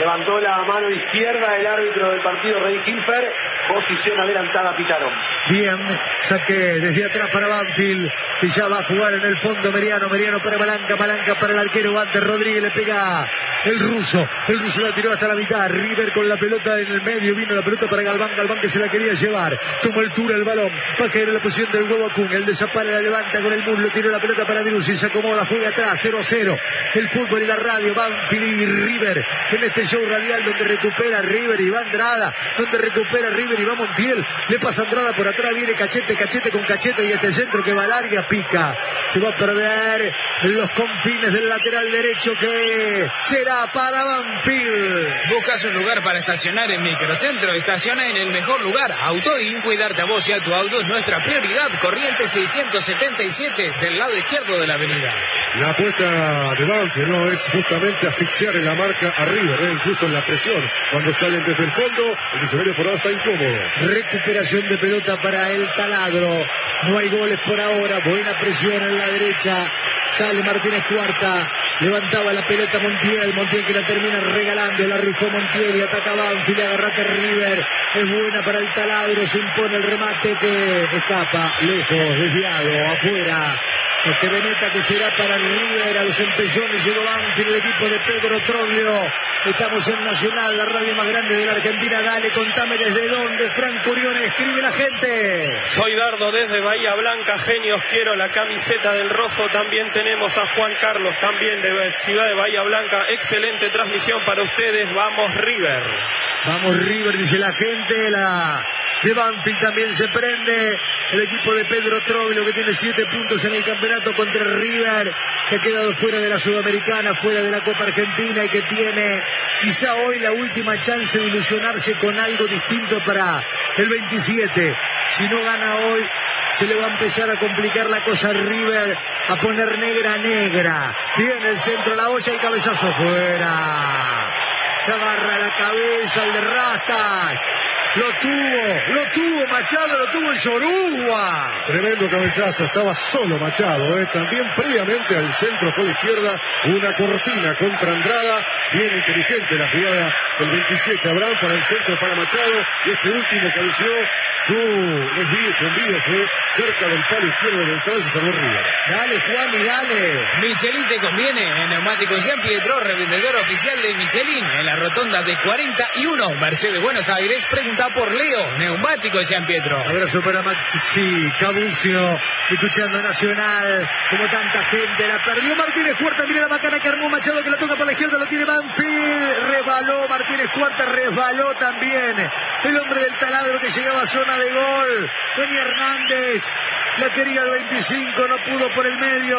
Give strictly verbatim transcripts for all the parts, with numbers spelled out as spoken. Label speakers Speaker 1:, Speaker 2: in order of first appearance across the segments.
Speaker 1: Levantó la mano izquierda el árbitro del partido, Rey Hilfer. Posición adelantada, pitaron.
Speaker 2: Bien, saque desde atrás para Banfield, que ya va a jugar en el fondo Meriano, Meriano para Malanca, Malanca para el arquero Banter Rodríguez, le pega el ruso, el ruso la tiró hasta la mitad, River con la pelota en el medio, vino la pelota para Galván, Galván que se la quería llevar, tomó altura el balón, va a caer en la posición del huevo Kun, el de Zapala la levanta con el muslo, tiró la pelota para Driussi, se acomoda, juega atrás, cero a cero, el fútbol y la radio, Banfield y River, en este show radial donde recupera River y va Andrada, donde recupera River y va Montiel, le pasa Andrada por atrás, viene Cachete, Cachete con Cachete y este centro que va larga, pica, se va a perder en los confines del lateral derecho que será para Banfield.
Speaker 3: Buscas un lugar para estacionar en Microcentro, estaciona en el mejor lugar, Autoin, cuidarte a vos y a tu auto es nuestra prioridad, Corrientes seiscientos setenta y siete del lado izquierdo de la avenida.
Speaker 4: La apuesta de Banfield no es justamente asfixiar en la marca a River, ¿eh? Incluso en la presión, cuando salen desde el fondo, el Millonario por ahora está incómodo.
Speaker 2: Recuperación de pelota para el Taladro, no hay goles por ahora, buena presión en la derecha, sale Martínez Cuarta, levantaba la pelota Montiel, Montiel que la termina regalando, la rifó Montiel y ataca Banfield, agarrate River, es buena para el Taladro, se impone el remate que escapa, lejos, desviado, afuera. Este Veneta que será para River, a los empellones llegó Banfield, el equipo de Pedro Troglio. Estamos en Nacional, la radio más grande de la Argentina. Dale, contame desde dónde, Franco Orione, escribe la gente.
Speaker 5: Soy Dardo desde Bahía Blanca, genios, quiero la camiseta del rojo. También tenemos a Juan Carlos, también de Ciudad de Bahía Blanca. Excelente transmisión para ustedes, vamos River.
Speaker 2: Vamos River, dice la gente, la de Banfield también se prende. El equipo de Pedro Troglio que tiene siete puntos en el campeonato contra River, que ha quedado fuera de la Sudamericana, fuera de la Copa Argentina y que tiene quizá hoy la última chance de ilusionarse con algo distinto para el veintisiete. Si no gana hoy, se le va a empezar a complicar la cosa a River, a poner negra negra. Viene el centro, la olla, el cabezazo fuera. Se agarra la cabeza el de Rastas. Lo tuvo, lo tuvo Machado, lo tuvo el Yorugua.
Speaker 4: Tremendo cabezazo, estaba solo Machado, ¿eh? También previamente al centro por la izquierda, una cortina contra Andrada. Bien inteligente la jugada del veintisiete, Abraham para el centro para Machado. Y este último cabeció, su desvío, su envío fue cerca del palo izquierdo del Beltrán, se salvó River.
Speaker 2: Dale Juan y dale.
Speaker 3: Michelin te conviene, en Neumáticos San Pietro, revendedor oficial de Michelin, en la rotonda de cuarenta y uno, Mercedes Buenos Aires. Pregunta por Leo, Neumáticos San Pietro.
Speaker 2: Abrazo para Maxi Cabucio, escuchando Nacional, como tanta gente la perdió. Martínez Cuarta, mira la macana que armó Machado, que la toca por la izquierda, lo tiene Banfield, resbaló Martínez Cuarta, resbaló también el hombre del Taladro que llegaba a zona de gol. Venía Hernández, la quería el veinticinco, no pudo por el medio,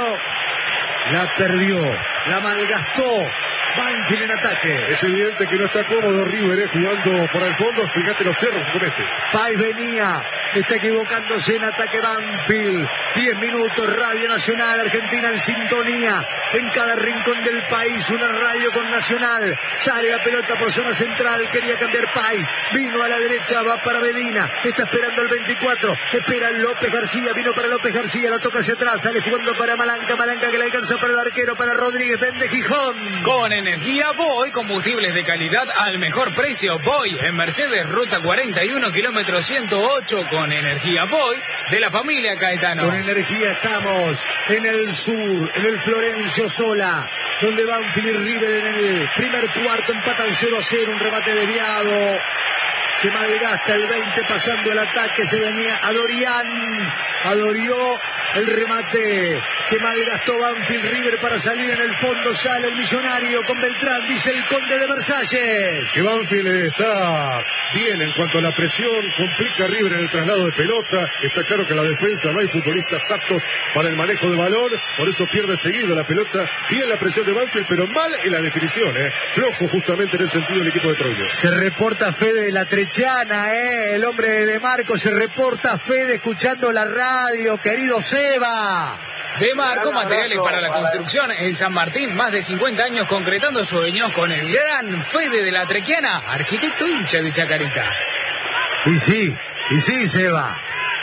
Speaker 2: la perdió, la malgastó. Banfield en ataque.
Speaker 4: Es evidente que no está cómodo River, eh, jugando por el fondo. Fíjate los cerros que comete.
Speaker 2: Pais venía, está equivocándose en ataque Banfield. diez minutos, Radio Nacional, Argentina en sintonía. En cada rincón del país, una radio con Nacional. Sale la pelota por zona central, quería cambiar Pais. Vino a la derecha, va para Medina. Está esperando el veinticuatro. Espera López García, vino para López García. La toca hacia atrás, sale jugando para Malanca. Malanca que le alcanza para el arquero, para Rodríguez. Vende Gijón.
Speaker 3: Con energía Voy, combustibles de calidad al mejor precio. Voy en Mercedes, ruta cuarenta y uno, kilómetro ciento ocho. Con energía Voy de la familia Caetano.
Speaker 2: Con energía estamos en el sur, en el Florencio Sola, donde Banfield y River en el primer cuarto empatan cero a cero. Un remate desviado que malgasta el veinte pasando el ataque. Se venía a Dorian, adorió el remate que malgastó Banfield. River para salir en el fondo, sale el Millonario con Beltrán, dice el Conde de Versalles.
Speaker 4: Que Banfield está bien en cuanto a la presión, complica a River en el traslado de pelota. Está claro que en la defensa no hay futbolistas aptos para el manejo de balón, por eso pierde seguido la pelota. Bien la presión de Banfield, pero mal en la definición, ¿eh? Flojo justamente en ese sentido el equipo de Troglio.
Speaker 2: Se reporta Fede de la Trechiana, ¿eh? El hombre de Marco, se reporta Fede escuchando la radio, querido Seba.
Speaker 3: De Marco, materiales para la construcción en San Martín, más de cincuenta años concretando sueños con el gran Fede de la Trequiana, arquitecto hincha de Chacarita.
Speaker 2: Y sí, y sí, Seba.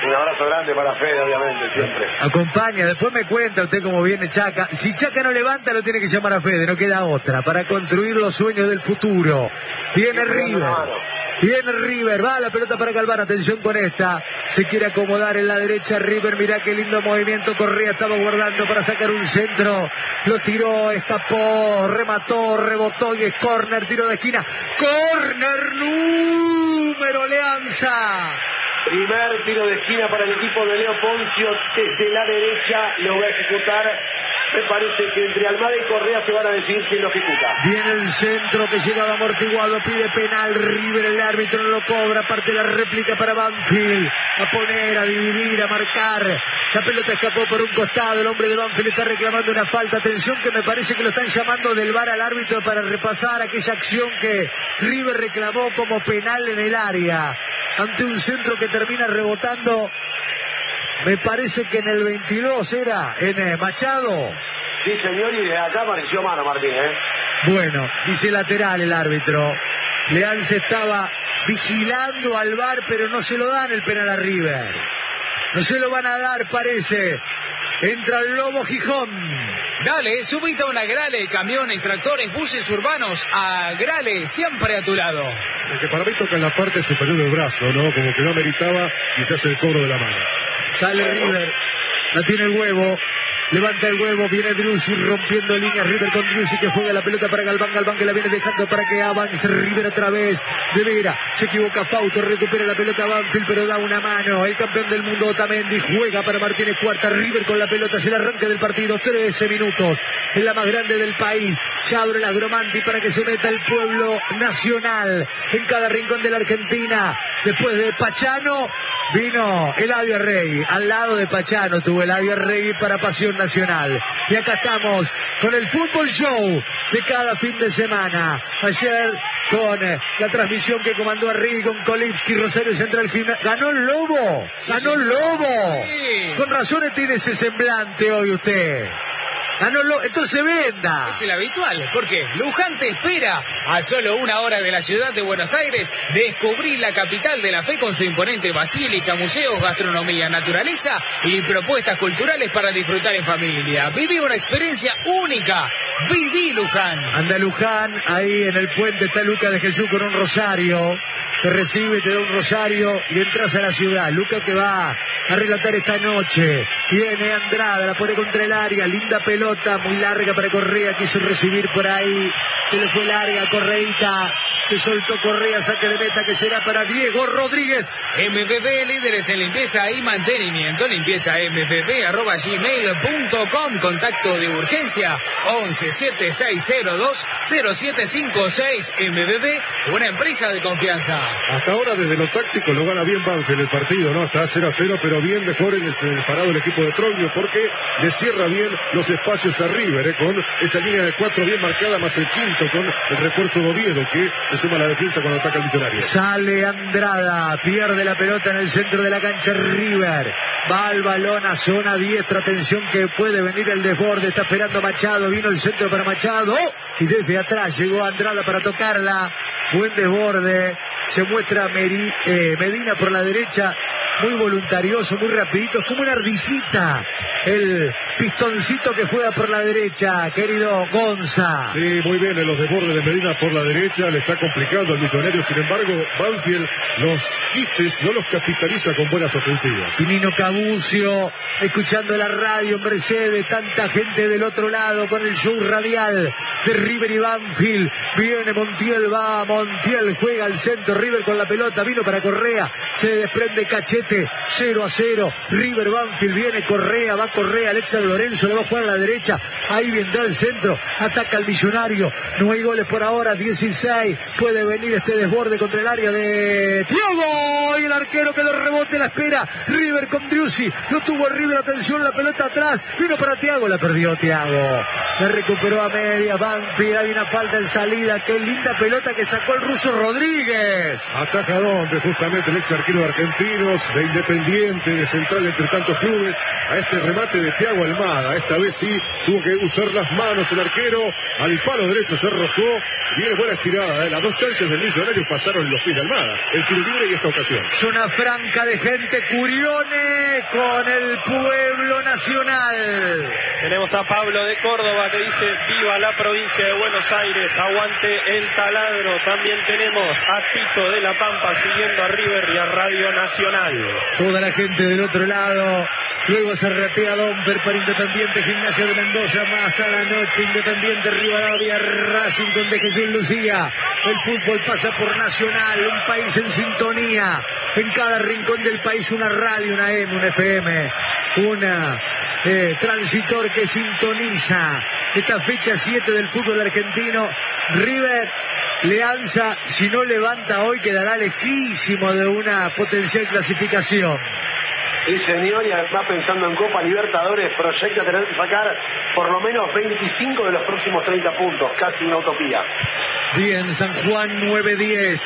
Speaker 1: Un abrazo grande para Fede, obviamente, siempre.
Speaker 2: Acompaña, después me cuenta usted cómo viene Chaca. Si Chaca no levanta, lo tiene que llamar a Fede, no queda otra, para construir los sueños del futuro. Viene River. Viene River, va la pelota para Galván, atención con esta, se quiere acomodar en la derecha River, mirá qué lindo movimiento, Correa estaba guardando para sacar un centro, lo tiró, escapó, remató, rebotó y es córner, tiro de esquina, córner número Alianza.
Speaker 1: Primer tiro de esquina para el equipo de Leo Poncio, desde la derecha lo va a ejecutar. Me parece que entre Almada y Correa se van a decidir quién lo ejecuta.
Speaker 2: Viene el centro que llegaba amortiguado, pide penal, River, el árbitro no lo cobra, parte la réplica para Banfield, a poner, a dividir, a marcar. La pelota escapó por un costado, el hombre de Banfield está reclamando una falta, atención que me parece que lo están llamando del V A R al árbitro para repasar aquella acción que River reclamó como penal en el área, ante un centro que termina rebotando. Me parece que en el veintidós era, en eh, Machado.
Speaker 1: Sí, señor, y de acá apareció mano, Martín, ¿eh?
Speaker 2: Bueno, dice lateral el árbitro. Leanza estaba vigilando al V A R, pero no se lo dan el penal a River. No se lo van a dar, parece. Entra el Lobo Gijón.
Speaker 3: Dale, subite a una Grale, camiones, tractores, buses urbanos. A Grale, siempre a tu lado.
Speaker 4: El que para mí toca en la parte superior del brazo, ¿no? Como que no meritaba quizás el cobro de la mano.
Speaker 2: Sale River, la tiene el huevo, levanta el huevo, viene Driussi rompiendo líneas, River con Driussi que juega la pelota para Galván, Galván que la viene dejando para que avance River otra vez, de Vera, se equivoca Fausto, recupera la pelota Banfield pero da una mano, el campeón del mundo Otamendi juega para Martínez Cuarta, River con la pelota, es el arranque del partido, trece minutos, es la más grande del país, ya abre la Gromanti para que se meta el pueblo nacional en cada rincón de la Argentina, después de Pachano vino Eladio Arregui, al lado de Pachano tuvo Eladio Arregui para Pasión Nacional. Y acá estamos con el Fútbol Show de cada fin de semana. Ayer con eh, la transmisión que comandó Arregui con Kolipski, Rosario Central Gimnasia. ¡Ganó el Lobo! ¡Ganó el Lobo!
Speaker 3: Sí.
Speaker 2: Con razones tiene ese semblante hoy usted. Ganó el Lobo, entonces venda.
Speaker 3: Es el habitual, porque Luján te espera a solo una hora de la ciudad de Buenos Aires. Descubrí la capital de la fe con su imponente basílica, museos, gastronomía, naturaleza y propuestas culturales para disfrutar en familia. Viví una experiencia única. Viví Luján.
Speaker 2: Anda Luján, ahí en el puente está Luca de Jesús con un rosario. Te recibe, te da un rosario y entras a la ciudad. Luca que va a relatar esta noche. Viene Andrada, la pone contra el área. Linda pelota, muy larga para Correa. Quiso recibir por ahí. Se le fue larga, Correita. Se soltó Correa, saque de meta que será para Diego Rodríguez.
Speaker 3: M P P, líderes en limpieza y mantenimiento. Limpieza m p p arroba gmail punto com. Contacto de urgencia once siete seis cero dos cero siete cinco seis. M P P, una empresa de confianza.
Speaker 4: Hasta ahora desde lo táctico lo gana bien Banfield el partido, ¿no? Está cero a cero, pero bien mejor en el, en el parado el equipo de Troglio porque le cierra bien los espacios a River, ¿eh? Con esa línea de cuatro bien marcada, más el quinto con el refuerzo de Oviedo que se suma a la defensa cuando ataca el Millonario.
Speaker 2: Sale Andrada, pierde la pelota en el centro de la cancha River. Va al balón a zona diestra, atención que puede venir el desborde, está esperando Machado, vino el centro para Machado y desde atrás llegó Andrada para tocarla, buen desborde, se muestra Meri, eh, Medina por la derecha, muy voluntarioso, muy rapidito, es como una ardillita, el pistoncito que juega por la derecha, querido Gonza.
Speaker 4: Sí, muy bien, en los desbordes de Medina por la derecha, le está complicando al Millonario, sin embargo, Banfield los quites no los capitaliza con buenas ofensivas.
Speaker 2: Nino Cabucio, escuchando la radio en Mercedes, tanta gente del otro lado con el show radial de River y Banfield. Viene Montiel, va, Montiel juega al centro, River con la pelota, vino para Correa, se desprende Cachete, cero a cero, River Banfield, viene Correa, va Correa, Alexa Lorenzo le va a jugar a la derecha, ahí vendrá el centro, ataca al Millonario, no hay goles por ahora, dieciséis, puede venir este desborde contra el área de Thiago, y el arquero que lo rebote la espera, River con Driussi, lo tuvo River, atención, la pelota atrás, vino para Thiago, la perdió Thiago, la recuperó a media, Banfield, hay una falta en salida, qué linda pelota que sacó el ruso Rodríguez.
Speaker 4: Ataja donde justamente el ex arquero de Argentinos, de Independiente, de Central entre tantos clubes, a este remate de Thiago Almada, esta vez sí tuvo que usar las manos el arquero, al palo derecho se arrojó Viene buena estirada, ¿eh? Las dos chances del Millonario pasaron en los pies de Almada. El tiro libre y esta ocasión.
Speaker 2: Zona franca de gente, Curione con el pueblo nacional.
Speaker 5: Tenemos a Pablo de Córdoba que dice viva la provincia de Buenos Aires, aguante el taladro. También tenemos a Tito de La Pampa siguiendo a River y a Radio Nacional.
Speaker 2: Toda la gente del otro lado. Luego se ratea Domper para Independiente, Gimnasia de Mendoza, más a la noche, Independiente, Rivadavia, Racing con de Jesús Lucía. El fútbol pasa por Nacional, un país en sintonía. En cada rincón del país una radio, una eme, una efe eme, una eh, transitor que sintoniza esta fecha siete del fútbol argentino. River le alza, si no levanta hoy quedará lejísimo de una potencial clasificación.
Speaker 1: Sí, señor, y además pensando en Copa Libertadores, proyecta tener que sacar por lo menos veinticinco de los próximos treinta puntos, casi una utopía.
Speaker 2: Bien, San Juan nueve diez,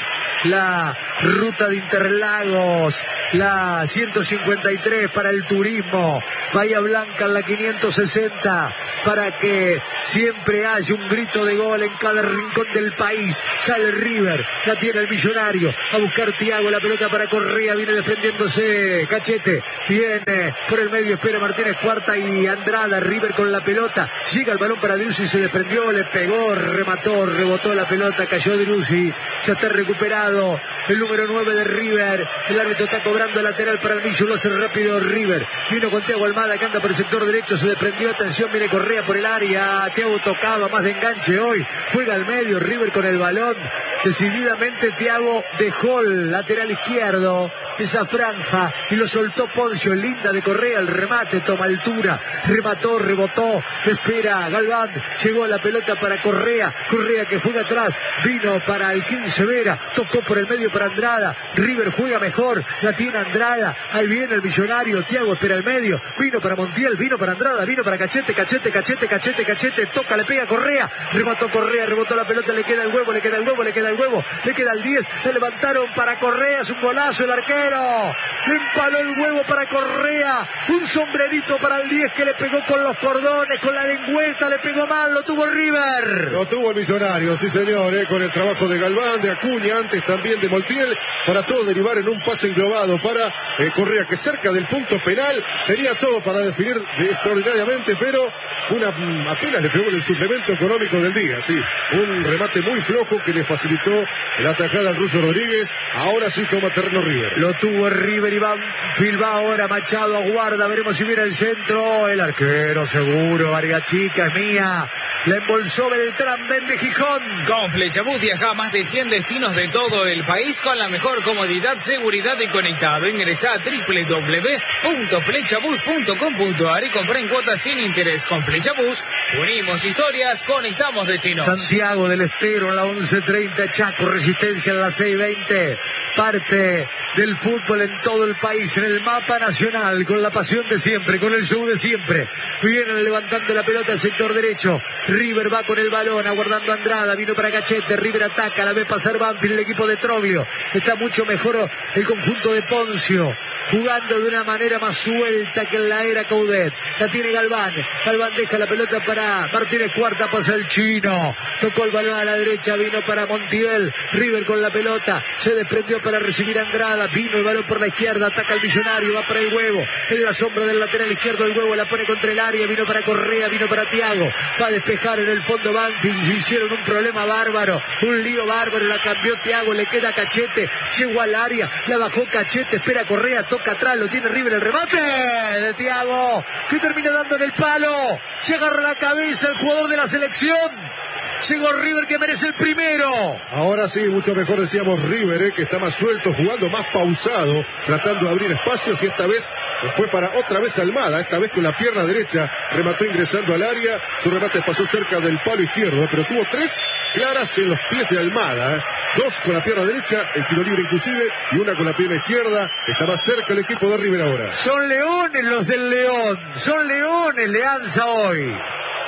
Speaker 2: la ruta de Interlagos, la ciento cincuenta y tres para el turismo, Bahía Blanca en la quinientos sesenta, para que siempre haya un grito de gol en cada rincón del país. Sale River, la tiene el Millonario, a buscar Thiago, la pelota para Correa, viene desprendiéndose Cachete, viene por el medio, espera Martínez, cuarta y Andrada, River con la pelota, llega el balón para Driussi, se desprendió, le pegó, remató, rebotó la pelota, cayó Driussi, ya está recuperado el número nueve de River, el árbitro está cobrando lateral para el Millo, lo hace rápido River, vino con Thiago Almada que anda por el sector derecho, se desprendió, atención, viene Correa por el área, Thiago tocaba, más de enganche hoy, juega al medio, River con el balón, decididamente Thiago dejó el lateral izquierdo, esa franja, y lo soltó Poncio, linda de Correa, el remate, toma altura, remató, rebotó, espera Galván, llegó la pelota para Correa, Correa que juega atrás, vino para el quince Vera, tocó por el medio para Andrada, River juega mejor, la tiene Andrada, ahí viene el Millonario, Thiago espera el medio, vino para Montiel, vino para Andrada, vino para Cachete, Cachete, Cachete, Cachete, Cachete, toca, le pega Correa, remató Correa, rebotó la pelota, le queda el huevo, le queda el huevo, le queda el huevo, le queda el diez, le levantaron para Correa, es un golazo el arquero, le empaló el huevo para Correa, un sombrerito para el diez que le pegó con los cordones, con la lengüeta, le pegó mal, lo tuvo River.
Speaker 4: Lo tuvo el Millonario, sí señor, eh, con el trabajo de Galván, de Acuña, antes también de Montiel, para todo derivar en un pase englobado para eh, Correa, que cerca del punto penal tenía todo para definir de, extraordinariamente, pero fue una, apenas le pegó en el suplemento económico del día, sí, un remate muy flojo que le facilitó la tajada al ruso Rodríguez. Ahora sí toma terreno River.
Speaker 2: Lo tuvo River y va Bilbao ahora, Machado aguarda, veremos si viene el centro, el arquero seguro, Vargas Chica es mía, la embolsó Beltrán, vende Gijón.
Speaker 3: Con Flechabús viaja a más de cien destinos de todo el país con la mejor comodidad, seguridad y conectado. Ingresa a doble u doble u doble u punto flechabús punto com punto a r y compra en cuotas sin interés. Con Flechabús unimos historias, conectamos destinos.
Speaker 2: Santiago del Estero en la once treinta, Chaco, Resistencia en la seis veinte, parte del fútbol en todo el país, en el mapa nacional, con la pasión de siempre, con el show de siempre. Vienen levantando la pelota al sector derecho, River va con el balón, aguardando a Andrada, vino para Cachete, River ataca, la ve pasar Banfield, el equipo de Troglio, está mucho mejor el conjunto de Poncio, jugando de una manera más suelta que en la era Coudet, la tiene Galván, Galván deja la pelota para Martínez, cuarta pasa el chino, tocó el balón a la derecha, vino para Montiel, River con la pelota, se desprendió para recibir a Andrada, vino el balón por la izquierda, ataca al Millonario, va para el huevo, en la sombra del lateral izquierdo el huevo, la pone contra el área, vino para Correa, vino para Thiago, va a despejar en el fondo Banfield, se hicieron un problema bárbaro, un lío bárbaro, la cambió Thiago, le queda Cachete, llegó al área, la bajó Cachete, espera Correa, toca atrás, lo tiene River, el remate de Thiago, que termina dando en el palo, se agarra la cabeza el jugador de la selección. Llegó River que merece el primero.
Speaker 4: Ahora sí, mucho mejor decíamos River, eh, que está más suelto, jugando más pausado, tratando de abrir espacios, y esta vez fue para otra vez Almada, esta vez con la pierna derecha, remató ingresando al área, su remate pasó cerca del palo izquierdo, eh, pero tuvo tres claras en los pies de Almada, eh. Dos con la pierna derecha, el tiro libre inclusive, y una con la pierna izquierda. Está más cerca el equipo de River ahora.
Speaker 2: Son leones los del León, son leones Leanza hoy.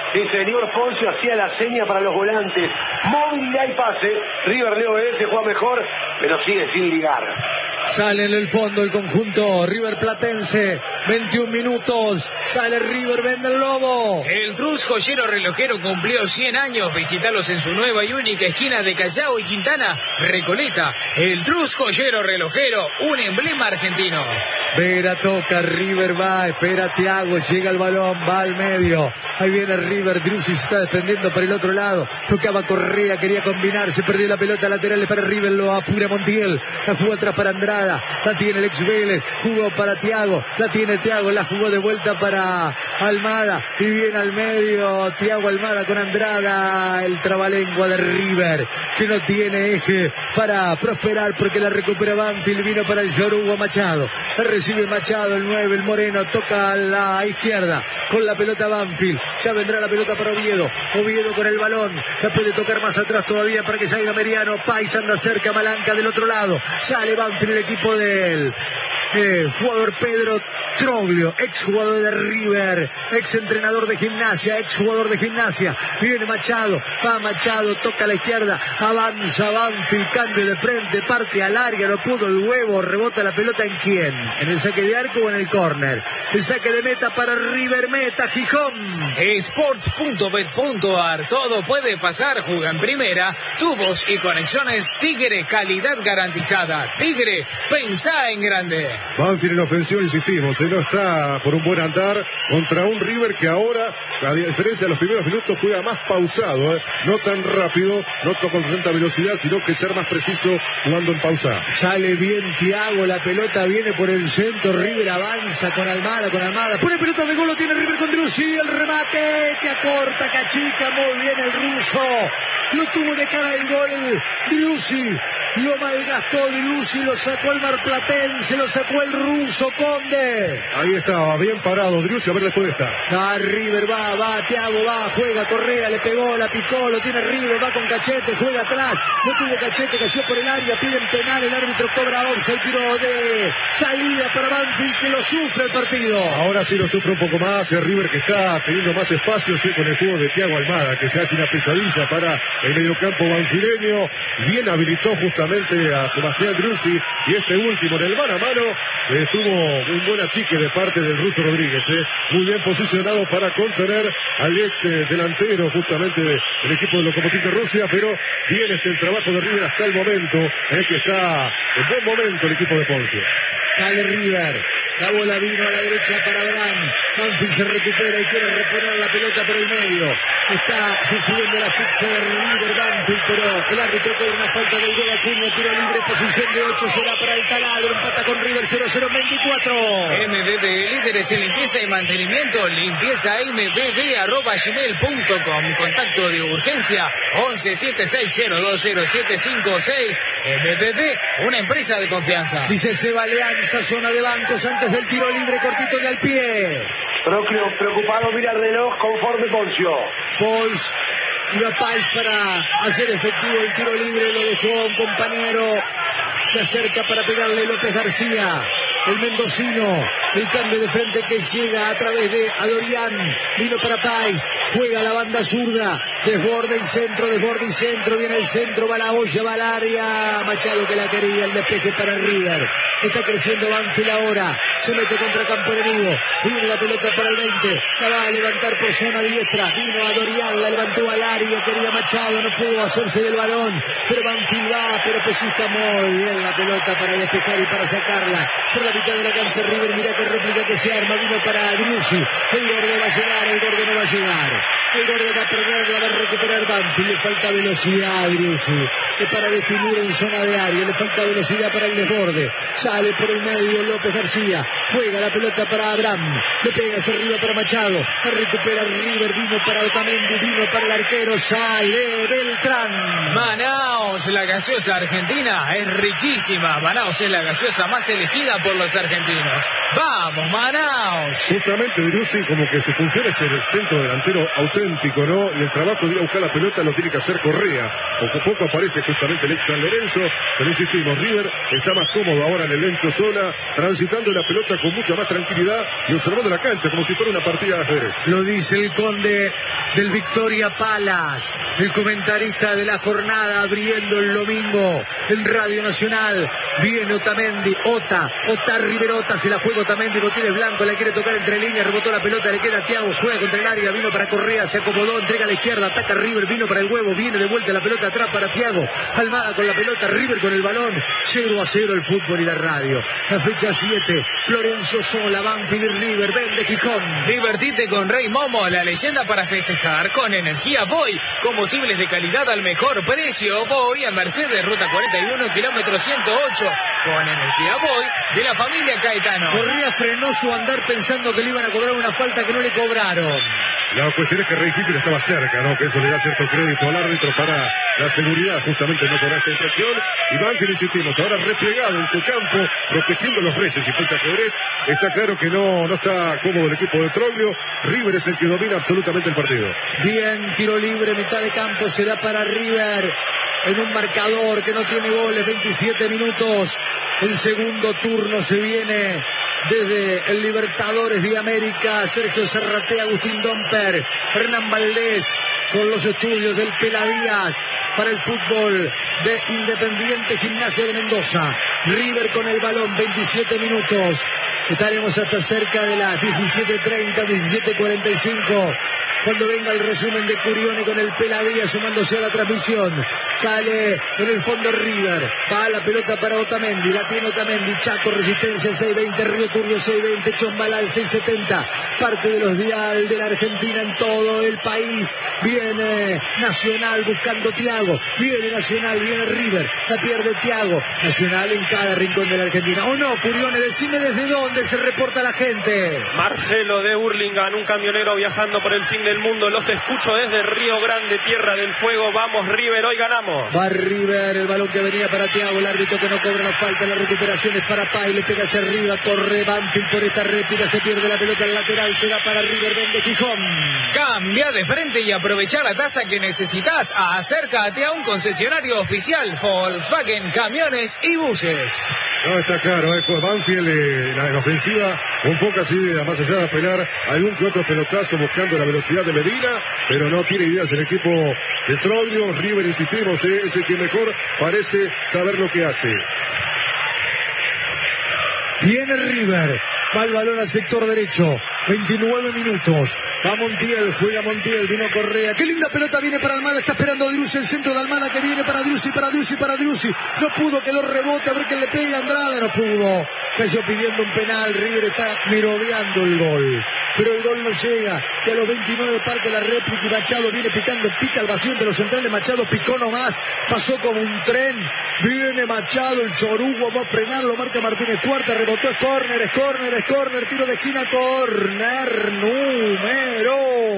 Speaker 1: Sí, señor Poncio hacía la seña para los volantes. Movilidad y pase. River le obedece, juega mejor, pero sigue sin ligar.
Speaker 2: Sale en el fondo el conjunto River Platense. veintiún minutos. Sale River, vende el lobo.
Speaker 3: El Trus Joyero Relojero cumplió cien años. Visitalos en su nueva y única esquina de Callao y Quintana, Recoleta. El Trus Joyero Relojero, un emblema argentino.
Speaker 2: Vera toca, River va, espera Thiago, llega el balón, va al medio. Ahí viene River, Driussi se está defendiendo por el otro lado. Tocaba Correa, quería combinar, se perdió la pelota lateral para River, lo apura Montiel. La jugó atrás para Andrada, la tiene el ex Vélez, jugó para Thiago, la tiene Thiago, la jugó de vuelta para Almada. Y viene al medio Thiago Almada con Andrada, el trabalengua de River, que no tiene eje para prosperar porque la recupera Banfield, vino para el Yoruba Machado. Recibe Machado, el nueve, el Moreno, toca a la izquierda, con la pelota Banfield, ya vendrá la pelota para Oviedo, Oviedo con el balón, la puede tocar más atrás todavía para que salga Meriano, Pais anda cerca, Malanca del otro lado, sale Banfield, el equipo del eh, jugador Pedro Troglio, ex jugador de River, ex entrenador de Gimnasia, ex jugador de Gimnasia, viene Machado, va Machado, toca a la izquierda, avanza Banfield, cambio de frente, parte al área, no pudo el huevo, rebota la pelota en quién, en el saque de arco o en el córner, el saque de meta para River, meta Gijón.
Speaker 3: Sports punto bet punto ar, todo puede pasar, juega en primera, tubos y conexiones Tigre, calidad garantizada. Tigre, pensá en grande.
Speaker 4: Banfield en ofensiva, insistimos, no está por un buen andar contra un River que ahora, a diferencia de los primeros minutos, juega más pausado, ¿eh? No tan rápido, no con tanta velocidad, sino que ser más preciso jugando en pausa.
Speaker 2: Sale bien Thiago, la pelota viene por el centro, River avanza con Almada, con Almada, pone pelota de gol, lo tiene River con Driussi, el remate que acorta, cachica, muy bien el ruso, lo tuvo de cara el gol Driussi, lo malgastó Driussi, lo sacó el marplatense, lo sacó el ruso Conde.
Speaker 4: Ahí estaba, bien parado Driussi, a ver después de esta.
Speaker 2: Va River, va, va, Thiago va, juega, Correa, le pegó, la picó, lo tiene River, va con Cachete, juega atrás, no tuvo Cachete, cayó por el área, piden penal, el árbitro cobra offside, tiro de salida para Banfield que lo sufre el partido.
Speaker 4: Ahora sí lo sufre un poco más, el River que está teniendo más espacio, sí, con el juego de Thiago Almada, que ya es una pesadilla para el mediocampo banfileño, bien habilitó justamente a Sebastián Driussi, y este último en el mano a mano, eh, tuvo un buen achique de parte del ruso Rodríguez, eh. muy bien posicionado para contener al ex eh, delantero justamente del equipo de Lokomotiv de Rusia, pero bien este el trabajo de River hasta el momento, eh, que está en buen momento el equipo de Poncio.
Speaker 2: Sale River, la bola vino a la derecha para Abraham, Banfield se recupera y quiere reponer la pelota por el medio, está sufriendo la pizza de River Banfield, pero el árbitro cobra una falta del gol, Acuña, tiro libre, posición de ocho, será para el Taladro, empata con River cero cero en veinticuatro.
Speaker 3: M B B, líderes en limpieza y mantenimiento, limpieza m b b arroba gmail punto com, contacto de urgencia once siete seis cero dos cero siete cinco seis. M B B, una empresa de confianza.
Speaker 2: Dice Seba Leanza, zona de bancos antes del tiro libre, cortito de al pie.
Speaker 1: Proclio, preocupado, mira el reloj, conforme Poncio.
Speaker 2: Pois iba Pais para hacer efectivo el tiro libre, lo dejó un compañero, se acerca para pegarle López García, el mendocino, el cambio de frente que llega a través de Adorián, vino para Pais, juega la banda zurda, desborde y centro, desborde y centro, viene el centro, va la olla, va al área, Machado que la quería, el despeje para River, está creciendo Banfield ahora, se mete contra campo enemigo, viene la pelota para el veinte, la va a levantar por zona diestra, vino Adorián, la levantó al área, quería Machado, no pudo hacerse del balón, pero Banfield va, pero pellizca muy bien la pelota para despejar y para sacarla, por la mitad de la cancha River, mira qué réplica que se arma, vino para Driussi, el Gordo va a llegar, el Gordo no va a llegar, el Gordo va a perder, la va a recuperar Banfield, le falta velocidad a Driussi, es para definir en zona de área, le falta velocidad para el desborde, sale por el medio López García, juega la pelota para Abraham, le pega hacia arriba para Machado, la recupera River, vino para Otamendi, vino para el arquero, sale Beltrán.
Speaker 3: Manaos, la gaseosa argentina es riquísima, Manaos es la gaseosa más elegida por los argentinos. ¡Vamos, Manaos!
Speaker 4: Justamente Driussi como que su función es el centro delantero auténtico, ¿no? Y el trabajo de ir a buscar la pelota lo tiene que hacer Correa. Poco a poco aparece justamente el ex San Lorenzo, pero insistimos, River está más cómodo ahora en el Lencho Sola, transitando la pelota con mucha más tranquilidad y observando la cancha como si fuera una partida de ajedrez.
Speaker 2: Lo dice el conde del Victoria Palace, el comentarista de la jornada, abriendo el domingo en Radio Nacional. Viene Otamendi, Ota, Ota Riverota, se la juega Otamendi, Botines Blanco, la quiere tocar entre líneas, rebotó la pelota, le queda a Thiago, juega contra el área, vino para Correa, se acomodó, entrega a la izquierda, ataca River, vino para el huevo, viene de vuelta la pelota atrás para Thiago, Almada con la pelota, River con el balón, cero a cero el fútbol y la radio. La fecha siete, Florencio Sola, Banfield y River, vende Gijón.
Speaker 3: Divertite con Rey Momo, la leyenda para festejar, con energía Voy, combustibles de calidad al mejor precio. Voy a Mercedes, ruta cuarenta y uno, kilómetro ciento ocho, con energía Voy de la familia Caetano.
Speaker 2: Correa frenó su andar pensando que le iban a cobrar una falta que no le cobraron.
Speaker 4: La cuestión es que Rey Hitler estaba cerca, ¿no? Que eso le da cierto crédito al árbitro para la seguridad, justamente no cobrar esta infracción. Y Banfield, insistimos, ahora replegado en su campo, protegiendo a los Reyes y pese a ajedrez. Está claro que no, no está cómodo el equipo de Troglio. River es el que domina absolutamente el partido.
Speaker 2: Bien, tiro libre, mitad de campo será para River. En un marcador que no tiene goles, veintisiete minutos. El segundo turno se viene desde el Libertadores de América. Sergio Zarratea, Agustín Domper, Hernán Valdés con los estudios del Peladías para el fútbol de Independiente Gimnasia de Mendoza. River con el balón, veintisiete minutos. Estaremos hasta cerca de las diecisiete treinta, diecisiete cuarenta y cinco. Cuando venga el resumen de Curione con el Peladía sumándose a la transmisión. Sale en el fondo River. Va la pelota para Otamendi. La tiene Otamendi. Chaco, Resistencia seis veinte. Río Turbio seis veinte. Chombalal seis setenta. Parte de los dial de la Argentina en todo el país. Viene Nacional buscando Thiago. Viene Nacional, viene River. La pierde Thiago. Nacional en cada rincón de la Argentina. ¿O no, Curione? Decime desde dónde se reporta la gente.
Speaker 5: Marcelo de Hurlingham, un camionero viajando por el fin del mundo. Los escucho desde Río Grande, Tierra del Fuego. Vamos River, hoy ganamos.
Speaker 2: Va River, el balón que venía para Thiago, el árbitro que no cobra la falta, la recuperación es para Pay, le pega hacia arriba, corre Banfield por esta réplica, se pierde la pelota al lateral, será para River, vende Gijón.
Speaker 3: Cambia de frente y aprovecha la tasa que necesitas. Acércate a un concesionario oficial Volkswagen Camiones y Buses.
Speaker 4: No, está claro, eh, Banfield eh, en ofensiva, un poco así, más allá de apelar algún que otro pelotazo buscando la velocidad de Medina, pero no tiene ideas el equipo de Troglio. River, insistimos, eh, es el que mejor parece saber lo que hace.
Speaker 2: Viene River, va el balón al sector derecho, veintinueve minutos, va Montiel, juega Montiel, vino Correa, qué linda pelota viene para Almada, está esperando a Driussi, el centro de Almada que viene para Driussi, para Driussi, para Driussi, no pudo, quedó rebote, a ver que le pega Andrade, no pudo, cayó pidiendo un penal, River está merodeando el gol, pero el gol no llega, y a los veintinueve parte la réplica y Machado viene picando, pica el vacío entre los centrales, Machado picó nomás, pasó como un tren, viene Machado, el chorugo va a frenarlo, marca Martínez Cuarta, rebotó, es córner, es córner, es córner, tiro de esquina, córner número.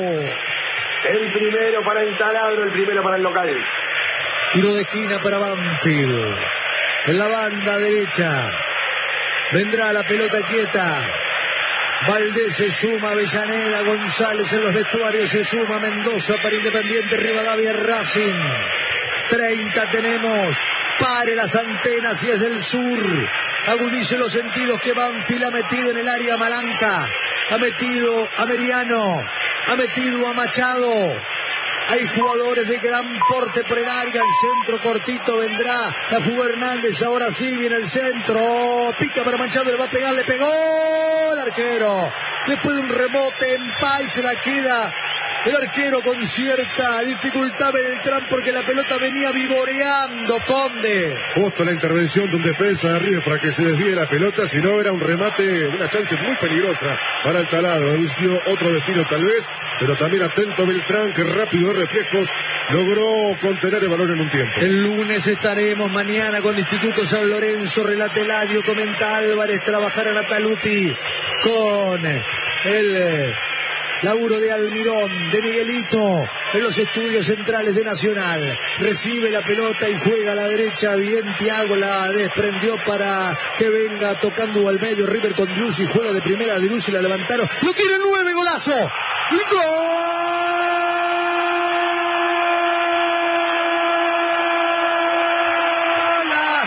Speaker 1: El primero para el taladro, el primero para el local.
Speaker 2: Tiro de esquina para Banfield. En la banda derecha. Vendrá la pelota quieta. Valdés se suma, Avellaneda, González en los vestuarios, se suma Mendoza para Independiente, Rivadavia, Racing. treinta tenemos. Pare las antenas si es del sur. Agudice los sentidos que Banfield ha metido en el área Malanca. Ha metido a Meriano. Ha metido a Machado. Hay jugadores de gran porte por el área. El centro cortito vendrá. La jugó Hernández. Ahora sí viene el centro. Pica para Machado. Le va a pegar. Le pegó el arquero. Después de un rebote en Pay se la queda. El arquero con cierta dificultad Beltrán porque la pelota venía vivoreando, Conde.
Speaker 4: Justo la intervención de un defensa de River para que se desvíe la pelota, si no era un remate, una chance muy peligrosa para el taladro. Ha sido otro destino tal vez, pero también atento Beltrán que rápido de reflejos logró contener el balón en un tiempo.
Speaker 2: El lunes estaremos mañana con Instituto San Lorenzo, relata Eladio, comenta Álvarez, trabajará Nataluti con el laburo de Almirón, de Miguelito, en los estudios centrales de Nacional. Recibe la pelota y juega a la derecha. Bien, Thiago la desprendió para que venga tocando al medio. River con Driussi, juega de primera, Driussi la levantaron. ¡Lo tiene nueve, golazo! ¡Gol!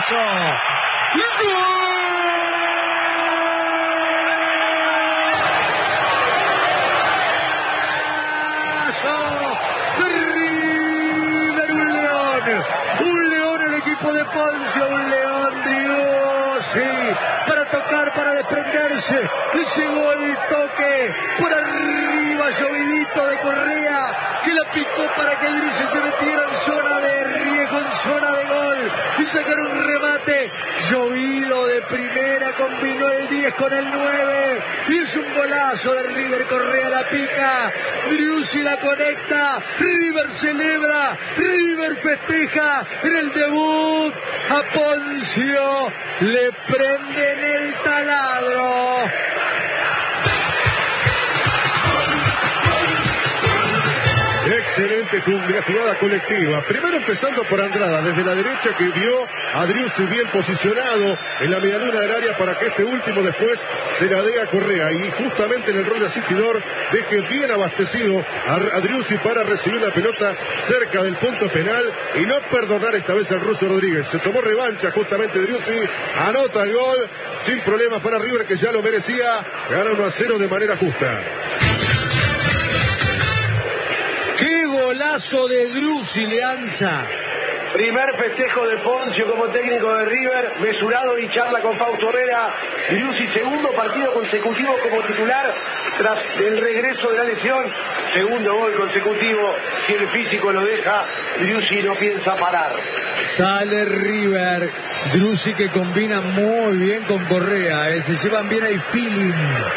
Speaker 2: golazo. ¡Gol! Un león el equipo de Poncio, un león, Dios, sí, para tocar, para desprenderse, le llegó el toque por arriba, llovidito de Correa, que la picó para que Driussi se metiera en zona de riesgo, en zona de gol, y sacar un remate, llovido de primera, combinó el diez con el nueve, y es un golazo de River. Correa la pica, Driussi la conecta, River celebra, River festeja en el debut, a Poncio le prenden el taladro.
Speaker 4: Excelente jugada colectiva. Primero empezando por Andrada, desde la derecha, que vio a Driussi bien posicionado en la medialuna del área para que este último después se la dé a Correa. Y justamente en el rol de asistidor deje bien abastecido a, a Driussi para recibir la pelota cerca del punto penal y no perdonar esta vez al ruso Rodríguez. Se tomó revancha justamente Driussi, anota el gol sin problemas para River, que ya lo merecía. Gana uno a cero de manera justa.
Speaker 2: ¡Qué golazo de Driussi, Leanza!
Speaker 1: Primer festejo de Poncio como técnico de River, mesurado y charla con Fausto Herrera. Driussi, segundo partido consecutivo como titular tras el regreso de la lesión. Segundo gol consecutivo, si el físico lo deja, Driussi no piensa parar.
Speaker 2: Sale River, Driussi que combina muy bien con Correa, ¿eh? Se llevan bien, hay feeling,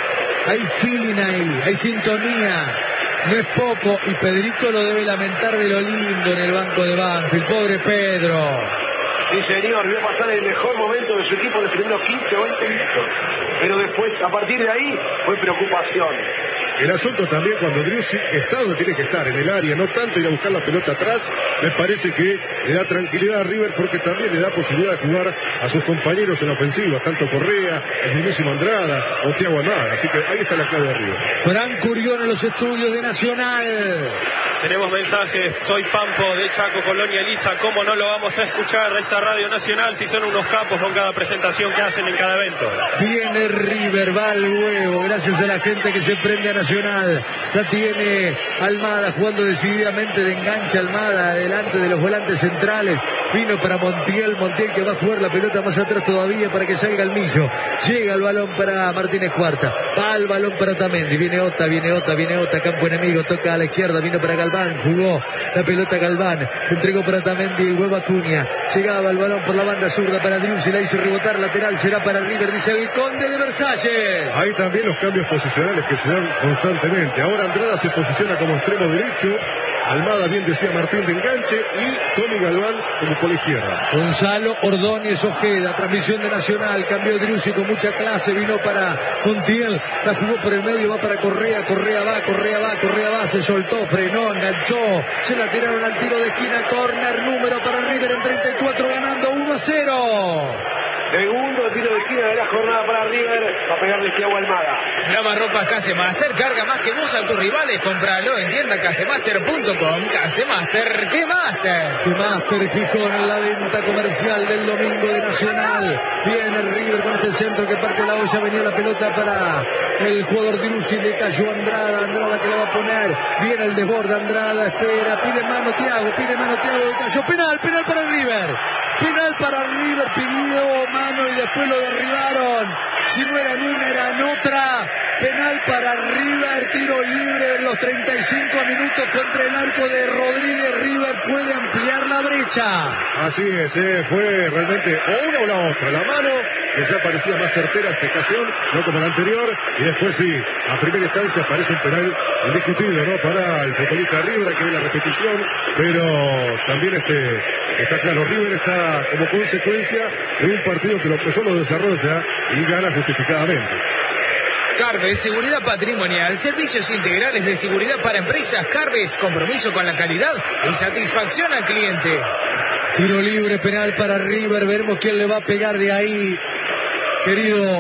Speaker 2: hay feeling ahí, hay sintonía. No es poco, y Pedrito lo debe lamentar de lo lindo en el banco de Banfield. Pobre Pedro.
Speaker 1: Sí, señor, vio pasar el mejor momento de su equipo en los primeros quince o veinte minutos. Pero después, a partir de ahí, fue preocupación.
Speaker 4: El asunto también cuando Driussi está donde tiene que estar, en el área, no tanto ir a buscar la pelota atrás, me parece que le da tranquilidad a River porque también le da posibilidad de jugar a sus compañeros en la ofensiva, tanto Correa, el mismísimo Andrada o Thiago Almada. Así que ahí está la clave de River.
Speaker 2: Fran Curión en los estudios de Nacional.
Speaker 5: Tenemos mensajes, soy Pampo de Chaco, Colonia Elisa, ¿cómo no lo vamos a escuchar a esta Radio Nacional si son unos capos con cada presentación que hacen en cada evento?
Speaker 2: Viene River, va al huevo, gracias a la gente que se prende a Nacional. La tiene Almada jugando decididamente de enganche, Almada adelante de los volantes centrales. Vino para Montiel, Montiel que va a jugar la pelota más atrás todavía para que salga el Millo. Llega el balón para Martínez Cuarta, va el balón para Otamendi, viene Ota, viene Ota, viene Ota, campo enemigo, toca a la izquierda, vino para Galván, jugó la pelota Galván, entregó para Otamendi, el huevo Acuña, llegaba el balón por la banda zurda para Driussi, la hizo rebotar, lateral será para River, dice el Conde de Versalles.
Speaker 4: Hay también los cambios posicionales que se dan constantemente. Ahora Andrada se posiciona como extremo derecho, Almada, bien decía Martín, de enganche, y Tony Galván como por la izquierda.
Speaker 2: Gonzalo Ordóñez Ojeda, transmisión de Nacional, cambió Driussi con mucha clase, vino para Montiel, la jugó por el medio, va para Correa, Correa va, Correa va, Correa va, se soltó, frenó, enganchó, se la tiraron al tiro de esquina, córner, número para River en treinta y cuatro, ganando uno a cero.
Speaker 1: Segundo tiro de esquina de la jornada para River, va a pegarle Thiago Almada.
Speaker 3: Lavarropas Casemaster, carga más que vos a tus rivales, compralo en tienda casemaster punto com. Casemaster, ¿qué Master?
Speaker 2: Que Master Gijón en la venta comercial del domingo de Nacional. Viene River con este centro que parte la olla, venía la pelota para el jugador Driussi, le cayó Andrada, Andrada que la va a poner, viene el desborde, Andrada espera, pide mano Thiago, pide mano Thiago, cayó, penal, penal para River. Penal para River, pidió mano y después lo derribaron. Si no era en una, era en otra. Penal para River, tiro libre en los treinta y cinco minutos contra el arco de Rodríguez. River puede ampliar la brecha.
Speaker 4: Así es, eh, fue realmente o una o la otra. La mano, que ya parecía más certera esta ocasión, no como la anterior. Y después sí, a primera instancia parece un penal indiscutido, ¿no? Para el futbolista de River, que ve la repetición. Pero también este... Está claro, River está como consecuencia de un partido que lo mejor lo desarrolla y gana justificadamente.
Speaker 3: Carves, seguridad patrimonial, servicios integrales de seguridad para empresas. Carves, compromiso con la calidad y satisfacción al cliente.
Speaker 2: Tiro libre, penal para River, veremos quién le va a pegar de ahí. Querido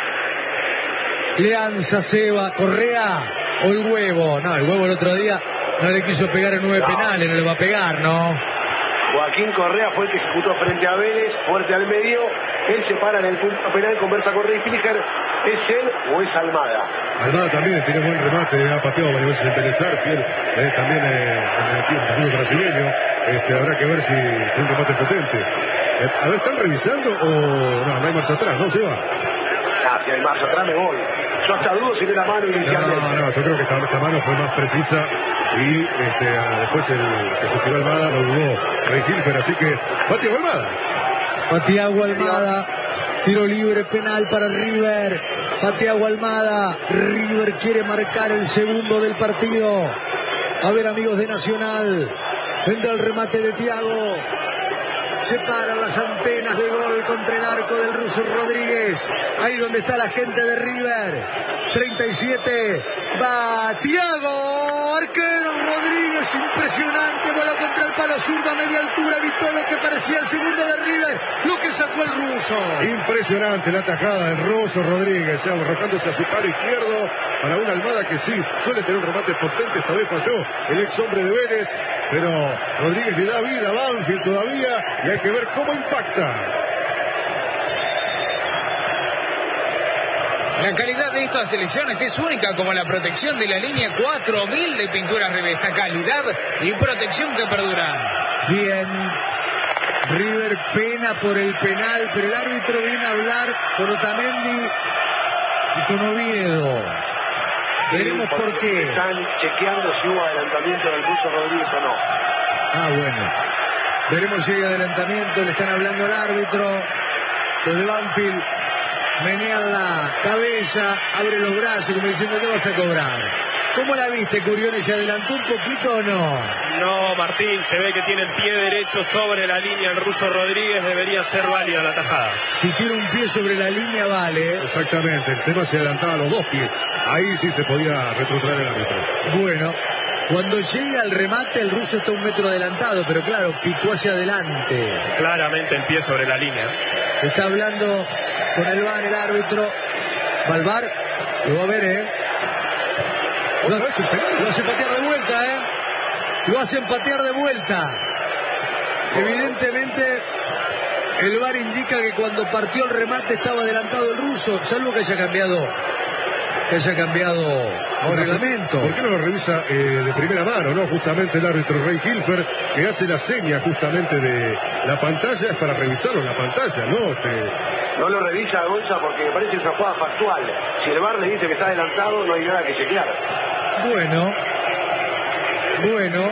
Speaker 2: Leanza, Seba, Correa o el huevo. No, el huevo el otro día no le quiso pegar en nueve penales, no le va a pegar, ¿no?
Speaker 1: Joaquín Correa fue el que ejecutó frente a Vélez, fuerte al medio. Él se para en el punto penal, conversa con Rey Filiger. ¿Es él o es Almada?
Speaker 4: Almada también tiene buen remate, ha pateado varias veces en Vélez Arfiel, eh, también eh, en el equipo fútbol brasileño. Este, habrá que ver si tiene un remate potente. Eh, a ver, ¿están revisando o no? No hay marcha atrás, ¿no? Se va.
Speaker 1: Ah, si hay marcha atrás me voy. Yo hasta dudo si ve la mano inicialmente.
Speaker 4: No, no, yo creo que esta, esta mano fue más precisa y este, a, después el que se tiró Almada no dudó Rey Hilfer, así que va Thiago Almada.
Speaker 2: Va Thiago Almada, tiro libre penal para River. Va Thiago Almada, River quiere marcar el segundo del partido. A ver, amigos de Nacional, vendrá el remate de Thiago. Se paran las antenas de gol contra el arco del ruso Rodríguez. Ahí donde está la gente de River. treinta y siete. Va Thiago. Arquero Rodríguez. Impresionante. Bola contra el palo zurdo a media altura. Evitó lo que parecía el segundo de River. Lo que sacó el ruso.
Speaker 4: Impresionante la tajada del ruso Rodríguez. Arrojándose a su palo izquierdo. Para una Almada que sí suele tener un remate potente. Esta vez falló el ex hombre de Vélez. Pero Rodríguez le da vida a Banfield todavía. Y hay que ver cómo impacta.
Speaker 3: La calidad de estas selecciones es única, como la protección de la línea cuatro mil de Pinturas Revesta. Calidad y protección que perduran.
Speaker 2: Bien. River pena por el penal, pero el árbitro viene a hablar con Otamendi y con Oviedo. Veremos por qué.
Speaker 1: Están chequeando si hubo adelantamiento del ruso Rodríguez o no.
Speaker 2: Ah, bueno. Veremos si hay adelantamiento. Le están hablando al árbitro. Los de Banfield menean la cabeza, abre los brazos como diciendo, ¿qué vas a cobrar? ¿Cómo la viste, Curione? ¿Se adelantó un poquito o no?
Speaker 5: No, Martín, se ve que tiene el pie derecho sobre la línea el ruso Rodríguez, debería ser válida la tajada.
Speaker 2: Si tiene un pie sobre la línea, vale.
Speaker 4: Exactamente, el tema se adelantaba a los dos pies. Ahí sí se podía retrotraer el árbitro.
Speaker 2: Bueno, cuando llega el remate, el ruso está un metro adelantado, pero claro, picó hacia adelante.
Speaker 5: Claramente el pie sobre la línea.
Speaker 2: Está hablando con el V A R el árbitro. Va al V A R, lo va a ver, ¿eh? Lo, lo hace patear de vuelta, ¿eh? Lo hacen patear de vuelta. Evidentemente, el V A R indica que cuando partió el remate estaba adelantado el ruso, salvo que haya cambiado, que haya cambiado el reglamento.
Speaker 4: ¿Por qué no lo revisa eh, de primera mano, no? Justamente el árbitro Rey Hilfer, que hace la seña justamente de la pantalla, es para revisarlo en la pantalla, ¿no? Este...
Speaker 1: No lo revisa Gonza porque me parece que es una jugada factual. Si el V A R le dice que está adelantado, no hay nada que chequear.
Speaker 2: Bueno, bueno.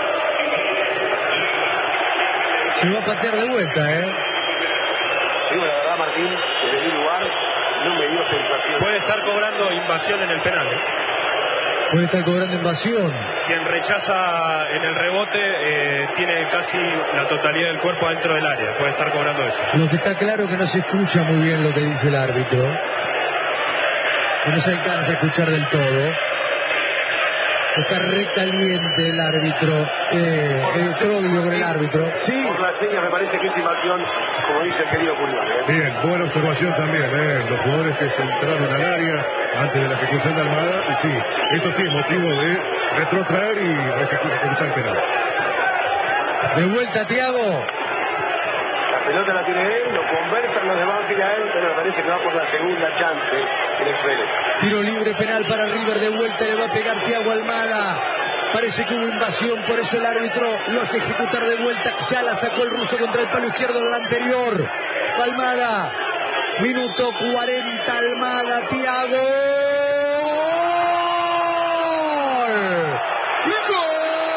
Speaker 2: Se va a patear de vuelta, ¿eh?
Speaker 1: Digo la verdad, Martín, desde mi lugar no me dio sensación.
Speaker 5: Puede estar cobrando invasión en el penal, ¿eh?
Speaker 2: Puede estar cobrando invasión.
Speaker 5: Quien rechaza en el rebote eh, tiene casi la totalidad del cuerpo dentro del área. Puede estar cobrando eso.
Speaker 2: Lo que está claro es que no se escucha muy bien lo que dice el árbitro. Que no se alcanza a escuchar del todo. Está recaliente el árbitro. Eh, eh, Troglio con el árbitro. Sí.
Speaker 1: Por la seña me parece que es invasión, como dice el querido Julián. ¿eh?
Speaker 4: Bien, buena observación también, ¿eh? Los jugadores que se entraron al área antes de la ejecución de Almada, y sí, eso sí es motivo de retrotraer y ejecutar penal.
Speaker 2: De vuelta, Thiago.
Speaker 1: La pelota la tiene él, lo conversan los de Banfield a él, pero me parece que va por la segunda chance el Vélez.
Speaker 2: Tiro libre penal para River, de vuelta le va a pegar Thiago Almada. Parece que hubo invasión, por eso el árbitro lo hace ejecutar de vuelta. Ya la sacó el ruso contra el palo izquierdo en la anterior. Almada, minuto cuarenta, Almada, Thiago. ¡Gol!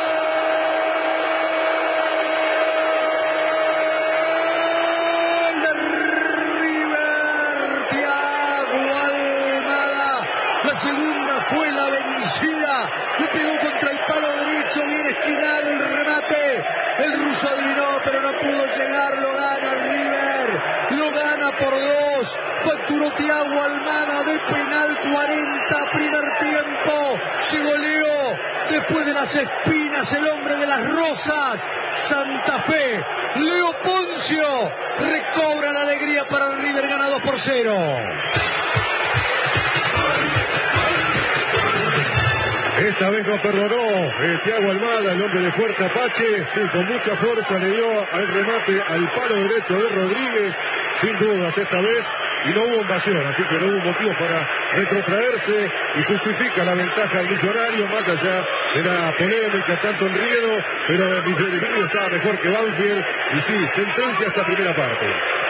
Speaker 2: La segunda fue la vencida. Le pegó contra el palo derecho, bien esquinado el remate. El ruso adivinó, pero no pudo llegar. Lo gana River. Lo gana por dos. Facturó Thiago Almada de penal. cuarenta, primer tiempo. Llegó Leo. Después de las espinas, el hombre de las rosas. Santa Fe. Leo Poncio recobra la alegría para el River. Gana dos por cero.
Speaker 4: Esta vez no perdonó eh, Thiago Almada, el hombre de Fuerte Apache. Sí, con mucha fuerza le dio al remate al palo derecho de Rodríguez. Sin dudas esta vez. Y no hubo invasión, así que no hubo motivo para retrotraerse. Y justifica la ventaja del Millonario, más allá de la polémica, tanto enriedo. Pero el Millonario estaba mejor que Banfield. Y sí, sentencia esta primera parte.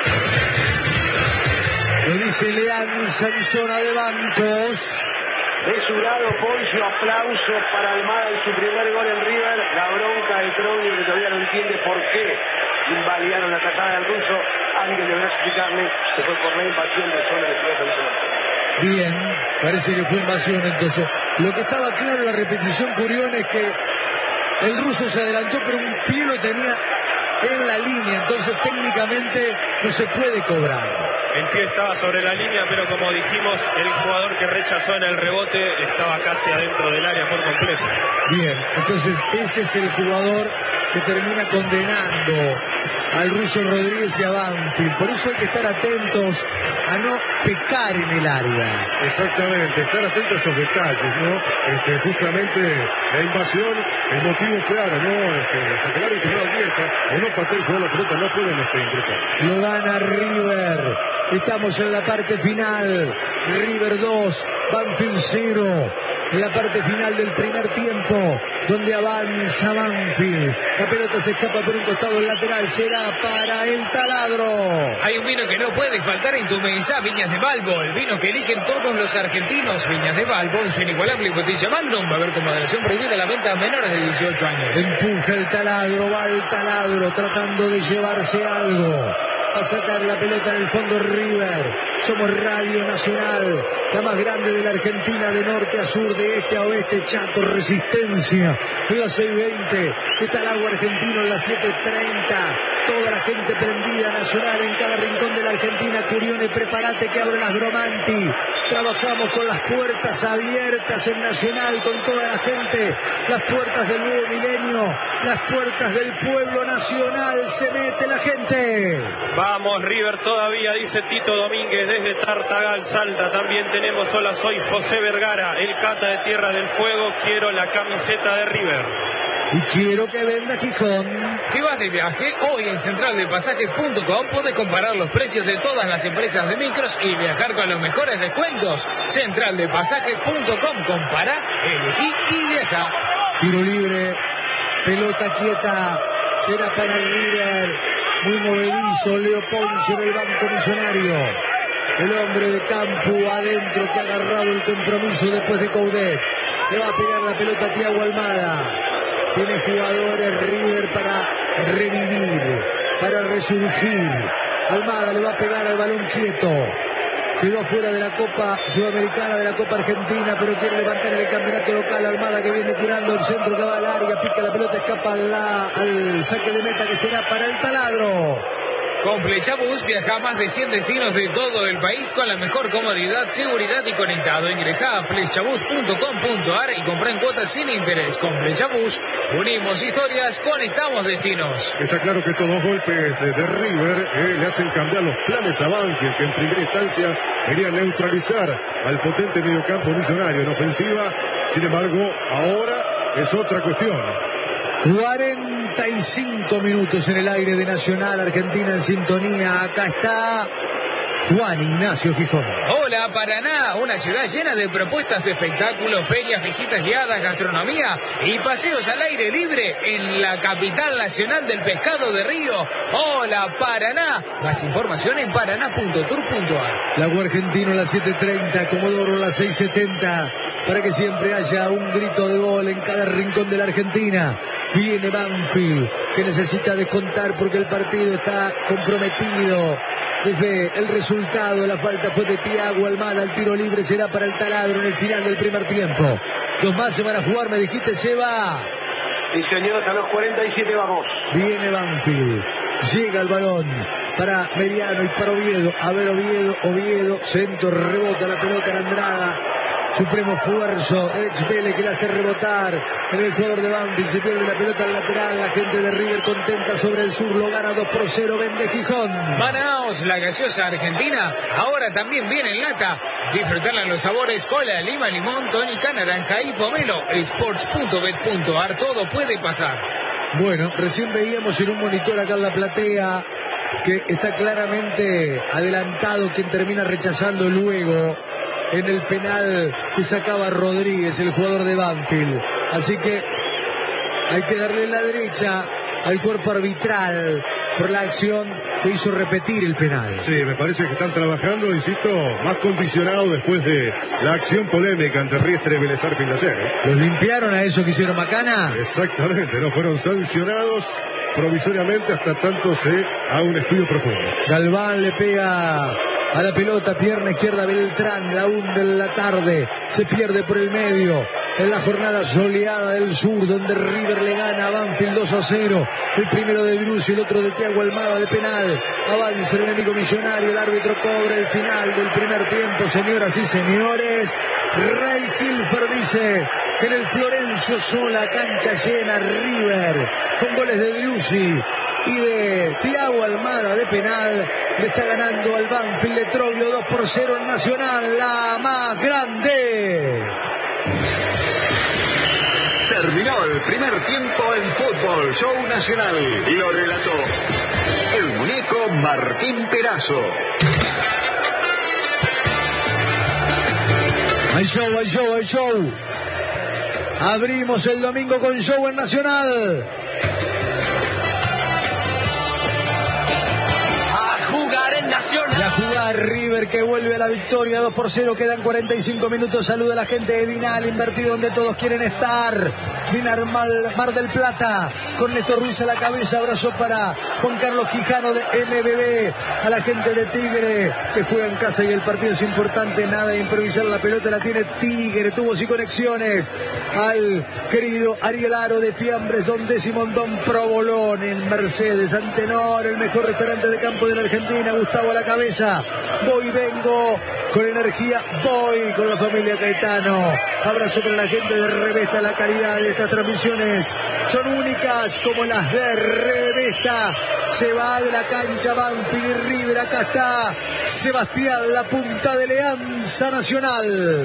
Speaker 2: Lo dice Leanza en zona de bancos.
Speaker 1: Mesurado Poncio, aplauso para Almada en su primer gol en River. La bronca de Troglio, que todavía no entiende por qué invalidaron la tajada del ruso. Alguien deberá explicarle, se fue por la invasión de zona de defensor.
Speaker 2: Bien, parece que fue invasión entonces. Lo que estaba claro en la repetición, Curión, es que el ruso se adelantó, pero un pie lo tenía en la línea, entonces técnicamente no se puede cobrar.
Speaker 5: El pie estaba sobre la línea, pero como dijimos, el jugador que rechazó en el rebote estaba casi adentro del área por completo.
Speaker 2: Bien, entonces ese es el jugador que termina condenando al ruso Rodríguez y a Banfield. Por eso hay que estar atentos a no pecar en el área.
Speaker 4: Exactamente, estar atentos a esos detalles, ¿no? Este, justamente la invasión, el motivo claro, ¿no? Este, hasta que el árbitro no advierta o no patee el juego de la pelota, no pueden este, ingresar.
Speaker 2: Lo gana River. Estamos en la parte final. River dos, Banfield cero. En la parte final del primer tiempo, donde avanza Banfield. La pelota se escapa por un costado, el lateral será para el Taladro.
Speaker 3: Hay un vino que no puede faltar en tu mesa, Viñas de Balbo, el vino que eligen todos los argentinos. Viñas de Balbo, en su inigualable botella Magnum, va a haber con moderación prohibida la venta a menores de dieciocho años.
Speaker 2: Empuja el Taladro, va el Taladro tratando de llevarse algo. A sacar la pelota en el fondo River. Somos Radio Nacional, la más grande de la Argentina, de norte a sur, de este a oeste. Chaco, Resistencia en las seis veinte. Está el agua argentino en las siete treinta. Toda la gente prendida, Nacional en cada rincón de la Argentina. Curione, prepárate que abre las Gromanti. Trabajamos con las puertas abiertas en Nacional, con toda la gente. Las puertas del nuevo milenio, las puertas del pueblo nacional. Se mete la gente.
Speaker 5: Vamos River todavía, dice Tito Domínguez desde Tartagal, Salta. También tenemos, hola, soy José Vergara, el Cata de Tierra del Fuego. Quiero la camiseta de River.
Speaker 2: Y quiero que venda Gijón.
Speaker 3: ¿Qué vas de viaje? Hoy en central de pasajes punto com podés comparar los precios de todas las empresas de micros y viajar con los mejores descuentos. central de pasajes punto com, compara, elegí y viaja.
Speaker 2: Tiro libre, pelota quieta, será para el River. Muy movedizo, Leo Ponce en el banco Millonario. El hombre de campo adentro que ha agarrado el compromiso después de Coudet. Le va a pegar la pelota a Thiago Almada. Tiene jugadores River para revivir, para resurgir. Almada le va a pegar al balón quieto. Quedó fuera de la Copa Sudamericana, de la Copa Argentina, pero quiere levantar el campeonato local. Almada que viene tirando el centro que va al área, pica la pelota, escapa la, al saque de meta que será para el Taladro.
Speaker 3: Con Flechabús viaja a más de cien destinos de todo el país con la mejor comodidad, seguridad y conectado. Ingresá a flechabús punto com punto ar y comprá en cuotas sin interés. Con Flechabús unimos historias, conectamos destinos.
Speaker 4: Está claro que estos dos golpes de River eh, le hacen cambiar los planes a Banfield, que en primera instancia quería neutralizar al potente mediocampo Millonario en ofensiva. Sin embargo, ahora es otra cuestión.
Speaker 2: cuarenta y cinco minutos en el aire de Nacional, Argentina en sintonía. Acá está Juan Ignacio Gijón.
Speaker 3: Hola Paraná, una ciudad llena de propuestas, espectáculos, ferias, visitas guiadas, gastronomía y paseos al aire libre en la capital nacional del pescado de río. Hola Paraná, más información en paraná punto tour punto ar.
Speaker 2: Lago Argentino a las siete treinta, Comodoro a las seis setenta. Para que siempre haya un grito de gol en cada rincón de la Argentina. Viene Banfield, que necesita descontar porque el partido está comprometido. Desde el resultado, la falta fue de Thiago Almada, el tiro libre será para el Taladro en el final del primer tiempo. Dos más se van a jugar, me dijiste, Seba.
Speaker 1: Sí, señor, a los cuarenta y siete vamos.
Speaker 2: Viene Banfield, llega el balón para Meriano y para Oviedo. A ver, Oviedo, Oviedo, centro, rebota la pelota en Andrada. supremo esfuerzo de Ex Vélez que le hace rebotar en el jugador de Banfield, se pierde la pelota al lateral, la gente de River contenta sobre el sur, lo gana dos por cero, vende Gijón.
Speaker 3: Manaos, la gaseosa argentina, ahora también viene en lata. Disfrutarla en los sabores cola, lima, limón, tónica, naranja y pomelo. Sports punto bet punto ar, todo puede pasar.
Speaker 2: Bueno, recién veíamos en un monitor acá en la platea que está claramente adelantado quien termina rechazando luego en el penal que sacaba Rodríguez, el jugador de Banfield. Así que hay que darle la derecha al cuerpo arbitral por la acción que hizo repetir el penal.
Speaker 4: Sí, me parece que están trabajando, insisto, más condicionado después de la acción polémica entre Riestre y Vélez Arfield ayer, ¿eh?
Speaker 2: ¿Los limpiaron a eso que hicieron Macana?
Speaker 4: Exactamente, no fueron sancionados provisoriamente hasta tanto se haga un estudio profundo.
Speaker 2: Galván le pega a la pelota, pierna izquierda Beltrán, la hunde en la tarde, se pierde por el medio. En la jornada soleada del sur, donde River le gana a Banfield dos a cero. El primero de Driussi, el otro de Thiago Almada de penal. Avanza el enemigo millonario, el árbitro cobra el final del primer tiempo, señoras y señores. Ray Hilfer dice que en el Florencio Sola, cancha llena, River, con goles de Driussi y de Thiago Almada de penal, le está ganando al Banfield de Troglio dos por cero en Nacional, la más grande.
Speaker 6: Terminó el primer tiempo en Fútbol Show Nacional y lo relató el muñeco Martín Perazo.
Speaker 2: Hay show, hay show, hay show. Abrimos el domingo con show en Nacional. Y a jugar River, que vuelve a la victoria dos por cero, quedan cuarenta y cinco minutos. Saluda a la gente de Dinal, invertido donde todos quieren estar. Dinar Mar, Mar del Plata, con Néstor Ruiz a la cabeza. Abrazo para Juan Carlos Quijano de M B B. A la gente de Tigre, se juega en casa y el partido es importante, nada de improvisar, la pelota la tiene Tigre, tubos y conexiones. Al querido Ariel Aro de Fiambres, Don Décimo Don Provolón en Mercedes, Antenor, el mejor restaurante de campo de la Argentina. Gustavo a la cabeza, voy, vengo, con energía, voy con la familia Caetano. Abrazo para la gente de Revesta, la calidad de estas transmisiones son únicas como las de Revesta. Se va de la cancha Banfield y River, acá está Sebastián, la punta de Leanza Nacional.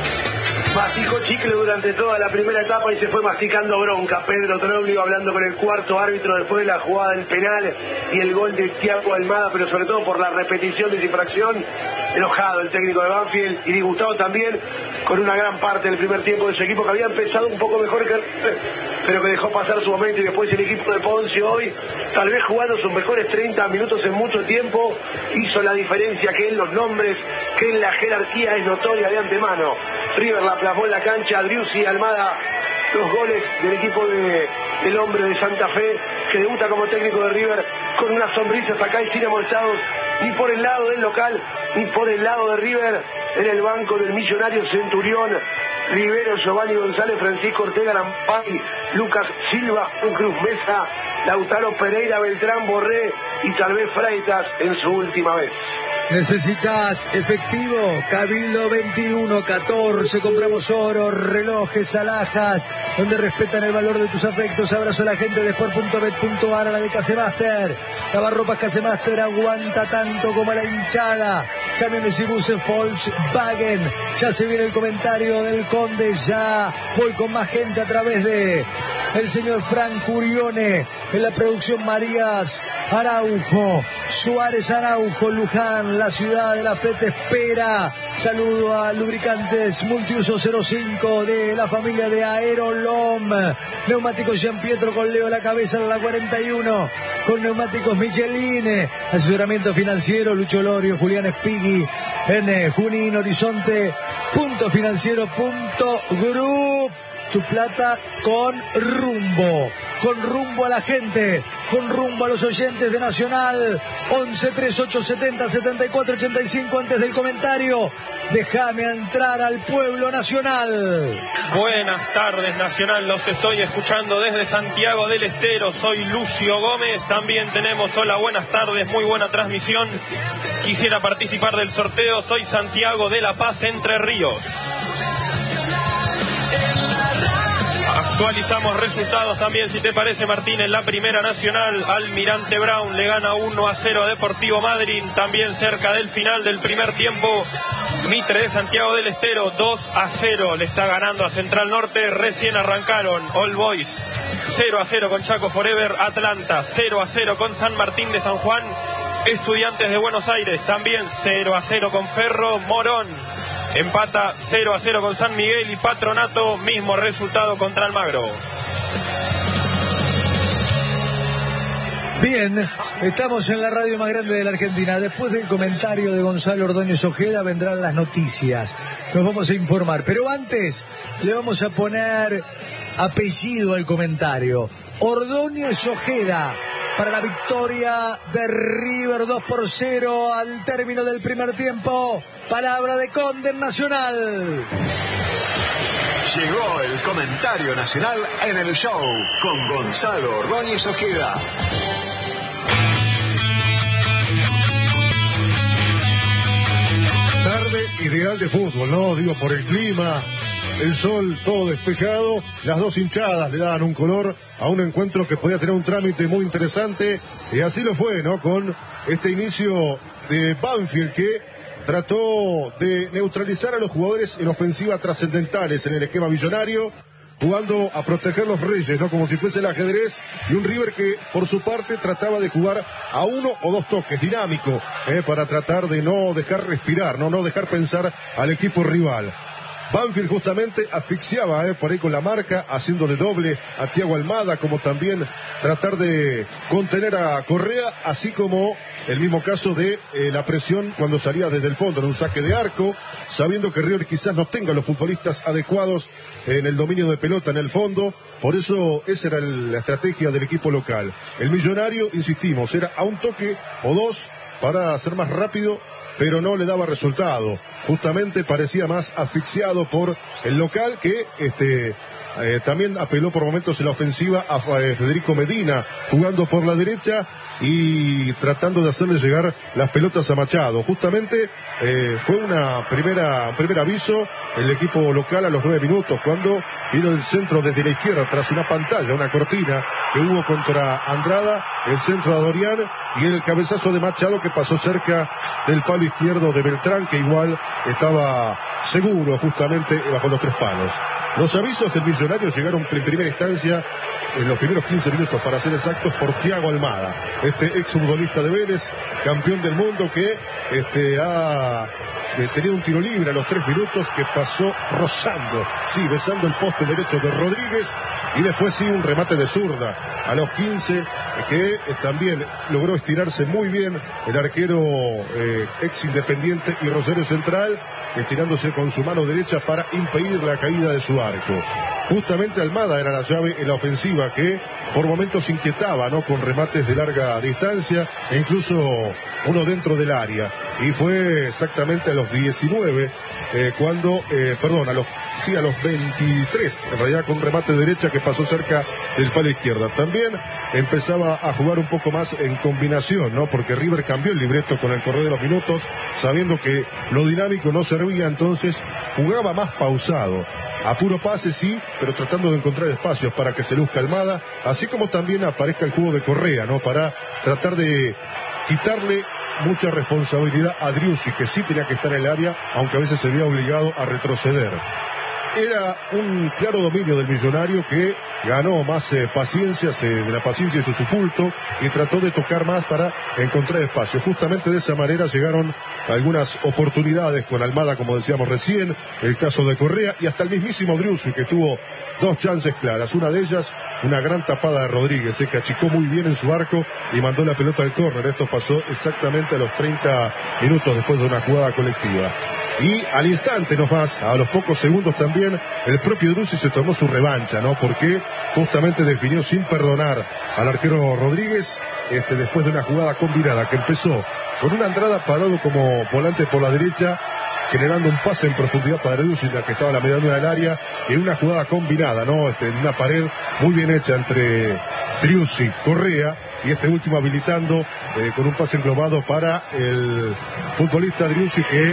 Speaker 1: Masticó chicle durante toda la primera etapa y se fue masticando bronca. Pedro Troglio hablando con el cuarto árbitro después de la jugada del penal y el gol de Thiago Almada, pero sobre todo por la repetición de esa infracción. Enojado el técnico de Banfield y disgustado también con una gran parte del primer tiempo de su equipo, que había empezado un poco mejor que pero que dejó pasar su momento, y después el equipo de Poncio hoy, tal vez jugando sus mejores treinta minutos en mucho tiempo, hizo la diferencia que en los nombres, que en la jerarquía es notoria de antemano. River la plasmó en la cancha, Driussi, Almada, los goles del equipo de, del hombre de Santa Fe, que debuta como técnico de River con unas sonrisas acá y sin amolchados, ni por el lado del local, ni por el lado de River. En el banco del millonario Centurión, Rivero, Giovanni González, Francisco Ortega Lampay, Lucas Silva, Cruz Mesa, Lautaro Pereira, Beltrán, Borré y tal vez Freitas en su última vez.
Speaker 2: ¿Necesitas efectivo? Cabildo veintiuno catorce, compramos oro, relojes, alhajas, donde respetan el valor de tus afectos. Abrazo a la gente de sport punto bet punto ar, a la de Casemaster. Lavarropas Casemaster aguanta tanto como la hinchada. Camiones y buses Volkswagen. Ya se viene el comentario del Conde, ya voy con más gente a través de el señor Frank Curione, en la producción Marías Araujo, Suárez Araujo, Luján, la ciudad de la fe te espera. Saludo a Lubricantes Multiuso cero cinco de la familia de Aerolom. Neumáticos Gian Pietro con Leo a la cabeza en la cuarenta y uno. Con neumáticos Michelin. Asesoramiento financiero Lucho Lorio, Julián Espigui en Junín, Horizonte. Punto financiero punto group. Tu plata con rumbo, con rumbo a la gente, con rumbo a los oyentes de Nacional. Once treinta y ocho setenta setenta y cuatro ochenta y cinco. Antes del comentario, déjame entrar al pueblo nacional.
Speaker 5: Buenas tardes, Nacional, los estoy escuchando desde Santiago del Estero. Soy Lucio Gómez. También tenemos hola, buenas tardes, muy buena transmisión. Quisiera participar del sorteo. Soy Santiago de La Paz, Entre Ríos. Actualizamos resultados también, si te parece, Martín. En la Primera Nacional, Almirante Brown le gana uno a cero a Deportivo Madryn. También cerca del final del primer tiempo, Mitre de Santiago del Estero dos a cero le está ganando a Central Norte. Recién arrancaron All Boys cero a cero con Chaco Forever. Atlanta cero a cero con San Martín de San Juan. Estudiantes de Buenos Aires también cero a cero con Ferro. Morón empata cero a cero con San Miguel, y Patronato mismo resultado contra Almagro.
Speaker 2: Bien, estamos en la radio más grande de la Argentina. Después del comentario de Gonzalo Ordóñez Ojeda vendrán las noticias. Nos vamos a informar, pero antes le vamos a poner apellido al comentario. Ordóñez Ojeda para la victoria de River dos por cero al término del primer tiempo. Palabra de Conde Nacional.
Speaker 6: Llegó el comentario nacional en el show con Gonzalo Ordóñez Ojeda.
Speaker 4: Tarde ideal de fútbol, ¿no? Digo, por el clima, el sol todo despejado, las dos hinchadas le daban un color a un encuentro que podía tener un trámite muy interesante, y así lo fue, ¿no? Con este inicio de Banfield, que trató de neutralizar a los jugadores en ofensiva trascendentales en el esquema millonario, jugando a proteger los reyes, ¿no? Como si fuese el ajedrez, y un River que por su parte trataba de jugar a uno o dos toques, dinámico, ¿eh? Para tratar de no dejar respirar, no, no dejar pensar al equipo rival. Banfield justamente asfixiaba eh, por ahí con la marca, haciéndole doble a Thiago Almada, como también tratar de contener a Correa, así como el mismo caso de eh, la presión cuando salía desde el fondo en un saque de arco, sabiendo que River quizás no tenga los futbolistas adecuados en el dominio de pelota en el fondo. Por eso esa era el, la estrategia del equipo local. El millonario, insistimos, era a un toque o dos para ser más rápido, pero no le daba resultado. Justamente parecía más asfixiado por el local, que este eh, también apeló por momentos en la ofensiva a eh, Federico Medina, jugando por la derecha y tratando de hacerle llegar las pelotas a Machado. Justamente eh, fue una primera, un primer aviso el equipo local a los nueve minutos, cuando vino el centro desde la izquierda, tras una pantalla, una cortina que hubo contra Andrada, el centro a Dorian y el cabezazo de Machado, que pasó cerca del palo izquierdo de Beltrán, que igual estaba seguro justamente bajo los tres palos. Los avisos del millonario llegaron en primera instancia, en los primeros quince minutos para ser exactos, por Thiago Almada, este exfutbolista de Vélez, campeón del mundo, que este, ha eh, tenido un tiro libre a los tres minutos que pasó rozando, sí, besando el poste derecho de Rodríguez, y después sí un remate de zurda a los quince, eh, que eh, también logró estirarse muy bien el arquero eh, ex Independiente y Rosario Central, estirándose con su mano derecha para impedir la caída de su arco. Justamente Almada era la llave en la ofensiva, que por momentos inquietaba, ¿no? Con remates de larga distancia e incluso uno dentro del área. Y fue exactamente a los diecinueve, eh, cuando, eh, perdón, a los, sí, a los veintitrés, en realidad, con un remate de derecha que pasó cerca del palo izquierda. También empezaba a jugar un poco más en combinación, ¿no? Porque River cambió el libreto con el correr de los minutos, sabiendo que lo dinámico no servía, entonces jugaba más pausado. A puro pase, sí, pero tratando de encontrar espacios para que se luzca Almada, así como también aparezca el juego de Correa, ¿no? Para tratar de quitarle mucha responsabilidad a Driussi, que sí tenía que estar en el área, aunque a veces se veía obligado a retroceder. Era un claro dominio del millonario, que ganó más eh, paciencia, se, de la paciencia hizo su culto y trató de tocar más para encontrar espacio. Justamente de esa manera llegaron algunas oportunidades con Almada, como decíamos recién, el caso de Correa y hasta el mismísimo Driussi, que tuvo dos chances claras. Una de ellas, una gran tapada de Rodríguez, eh, que achicó muy bien en su arco y mandó la pelota al córner. Esto pasó exactamente a los treinta minutos después de una jugada colectiva. Y al instante nomás, a los pocos segundos también, el propio Driussi se tomó su revancha, ¿no? Porque justamente definió sin perdonar al arquero Rodríguez, este, después de una jugada combinada que empezó con una Andrada parado como volante por la derecha, generando un pase en profundidad para Driussi, la que estaba a la medianía del área, en una jugada combinada, ¿no? Este, en una pared muy bien hecha entre Driussi, Correa, y este último habilitando eh, con un pase englobado para el futbolista Driussi, que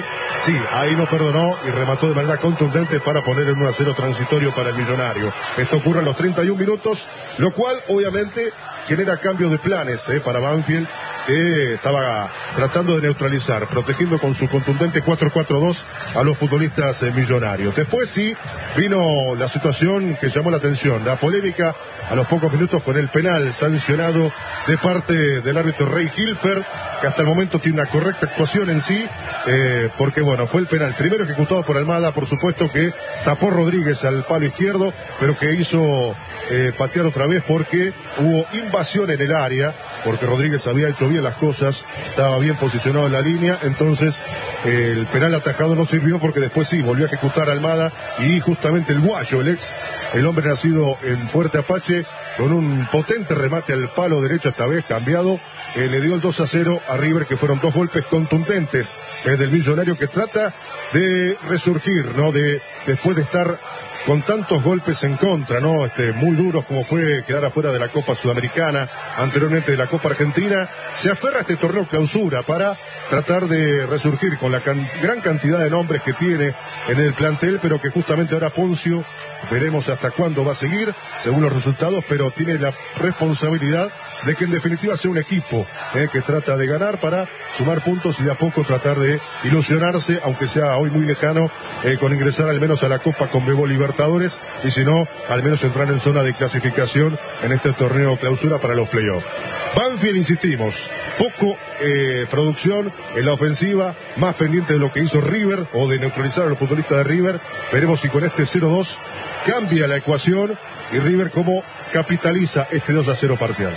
Speaker 4: sí, ahí no perdonó y remató de manera contundente para poner en uno a cero transitorio para el Millonario. Esto ocurre a los treinta y un minutos, lo cual obviamente genera cambio de planes eh, para Banfield, que estaba tratando de neutralizar, protegiendo con su contundente cuatro cuatro dos a los futbolistas eh, millonarios. Después sí vino la situación que llamó la atención, la polémica a los pocos minutos con el penal sancionado de parte del árbitro Rey Hilfer, que hasta el momento tiene una correcta actuación en sí, eh, porque bueno, fue el penal primero ejecutado por Almada, por supuesto que tapó Rodríguez al palo izquierdo, pero que hizo eh, patear otra vez porque hubo invasión en el área, porque Rodríguez había hecho bien las cosas, estaba bien posicionado en la línea, entonces eh, el penal atajado no sirvió porque después sí, volvió a ejecutar Almada y justamente el guayo, el ex, el hombre nacido en Fuerte Apache, con un potente remate al palo derecho esta vez cambiado, eh, le dio el dos a cero a River, que fueron dos golpes contundentes eh, del Millonario, que trata de resurgir, ¿no? De, después de estar con tantos golpes en contra, ¿no? Este, muy duros como fue quedar afuera de la Copa Sudamericana, anteriormente de la Copa Argentina, se aferra a este torneo clausura para tratar de resurgir con la can- gran cantidad de nombres que tiene en el plantel, pero que justamente ahora Poncio, veremos hasta cuándo va a seguir, según los resultados, pero tiene la responsabilidad de que en definitiva sea un equipo eh, que trata de ganar para sumar puntos y de a poco tratar de ilusionarse, aunque sea hoy muy lejano, eh, con ingresar al menos a la Copa Conmebol Libertadores, y si no, al menos entrar en zona de clasificación en este torneo clausura para los playoffs. Banfield, insistimos, poco eh, producción en la ofensiva, más pendiente de lo que hizo River o de neutralizar a los futbolistas de River. Veremos si con este cero dos cambia la ecuación y River cómo capitaliza este dos a cero parcial.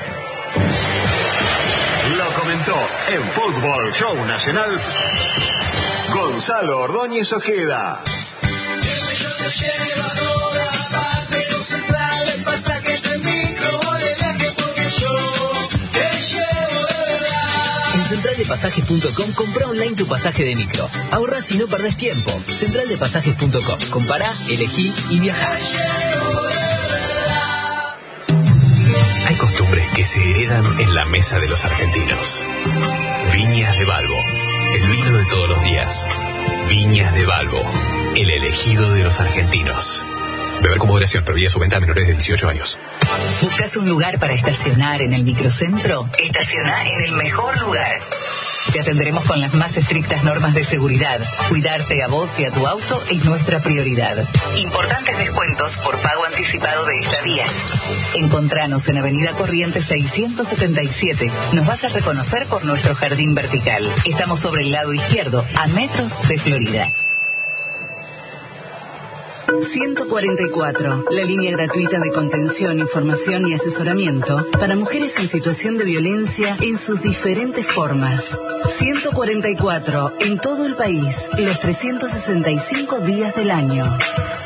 Speaker 6: Lo comentó en Fútbol Show Nacional Gonzalo Ordóñez Ojeda.
Speaker 7: En central de pasajes punto com compra online tu pasaje de micro. Ahorrás y no perdés tiempo. central de pasajes punto com. Compará, elegí y viajá.
Speaker 8: Hay costumbres que se heredan en la mesa de los argentinos. Viñas de Balbo, el vino de todos los días. Viñas de Balbo, el elegido de los argentinos. Beber con moderación, prohibida su venta a menores de dieciocho años.
Speaker 9: ¿Buscas un lugar para estacionar en el microcentro? Estacionar en el mejor lugar. Te atenderemos con las más estrictas normas de seguridad. Cuidarte a vos y a tu auto es nuestra prioridad. Importantes descuentos por pago anticipado de estadías. Encontranos en Avenida Corrientes seiscientos setenta y siete. Nos vas a reconocer por nuestro jardín vertical. Estamos sobre el lado izquierdo, a metros de Florida.
Speaker 10: ciento cuarenta y cuatro, la línea gratuita de contención, información y asesoramiento para mujeres en situación de violencia en sus diferentes formas. ciento cuarenta y cuatro, en todo el país, los trescientos sesenta y cinco días del año.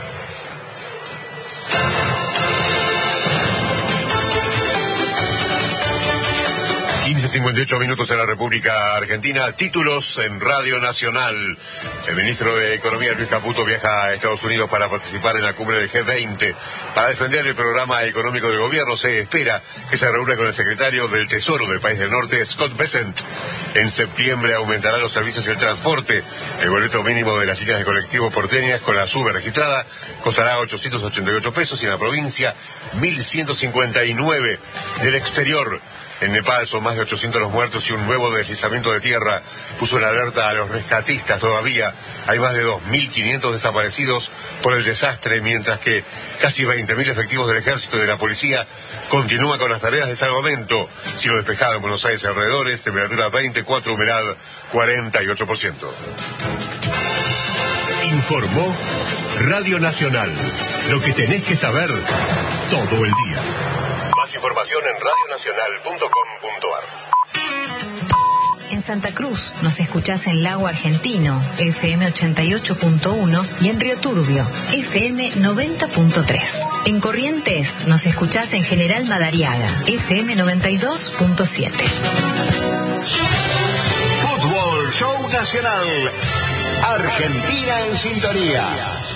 Speaker 11: quince cincuenta y ocho minutos en la República Argentina. Títulos en Radio Nacional. El ministro de Economía, Luis Caputo, viaja a Estados Unidos para participar en la cumbre del G veinte. Para defender el programa económico del gobierno, se espera que se reúna con el secretario del Tesoro del país del norte, Scott Bessent. En septiembre aumentarán los servicios y el transporte. El boleto mínimo de las líneas de colectivo porteñas con la sube registrada costará ochocientos ochenta y ocho pesos y en la provincia mil ciento cincuenta y nueve. Del exterior, en Nepal son más de ochocientos los muertos y un nuevo deslizamiento de tierra puso en alerta a los rescatistas. Todavía hay más de dos mil quinientos desaparecidos por el desastre, mientras que casi veinte mil efectivos del ejército y de la policía continúan con las tareas de salvamento. Cielo despejado en Buenos Aires y alrededores, temperatura veinticuatro, humedad cuarenta y ocho por ciento.
Speaker 8: Informó Radio Nacional. Lo que tenés que saber todo el día.
Speaker 11: Más información en radio nacional punto com punto a r.
Speaker 12: En Santa Cruz nos escuchás en Lago Argentino, F M ochenta y ocho punto uno, y en Río Turbio, F M noventa punto tres. En Corrientes nos escuchás en General Madariaga, F M noventa y dos punto siete.
Speaker 6: Fútbol Show Nacional. Argentina en sintonía.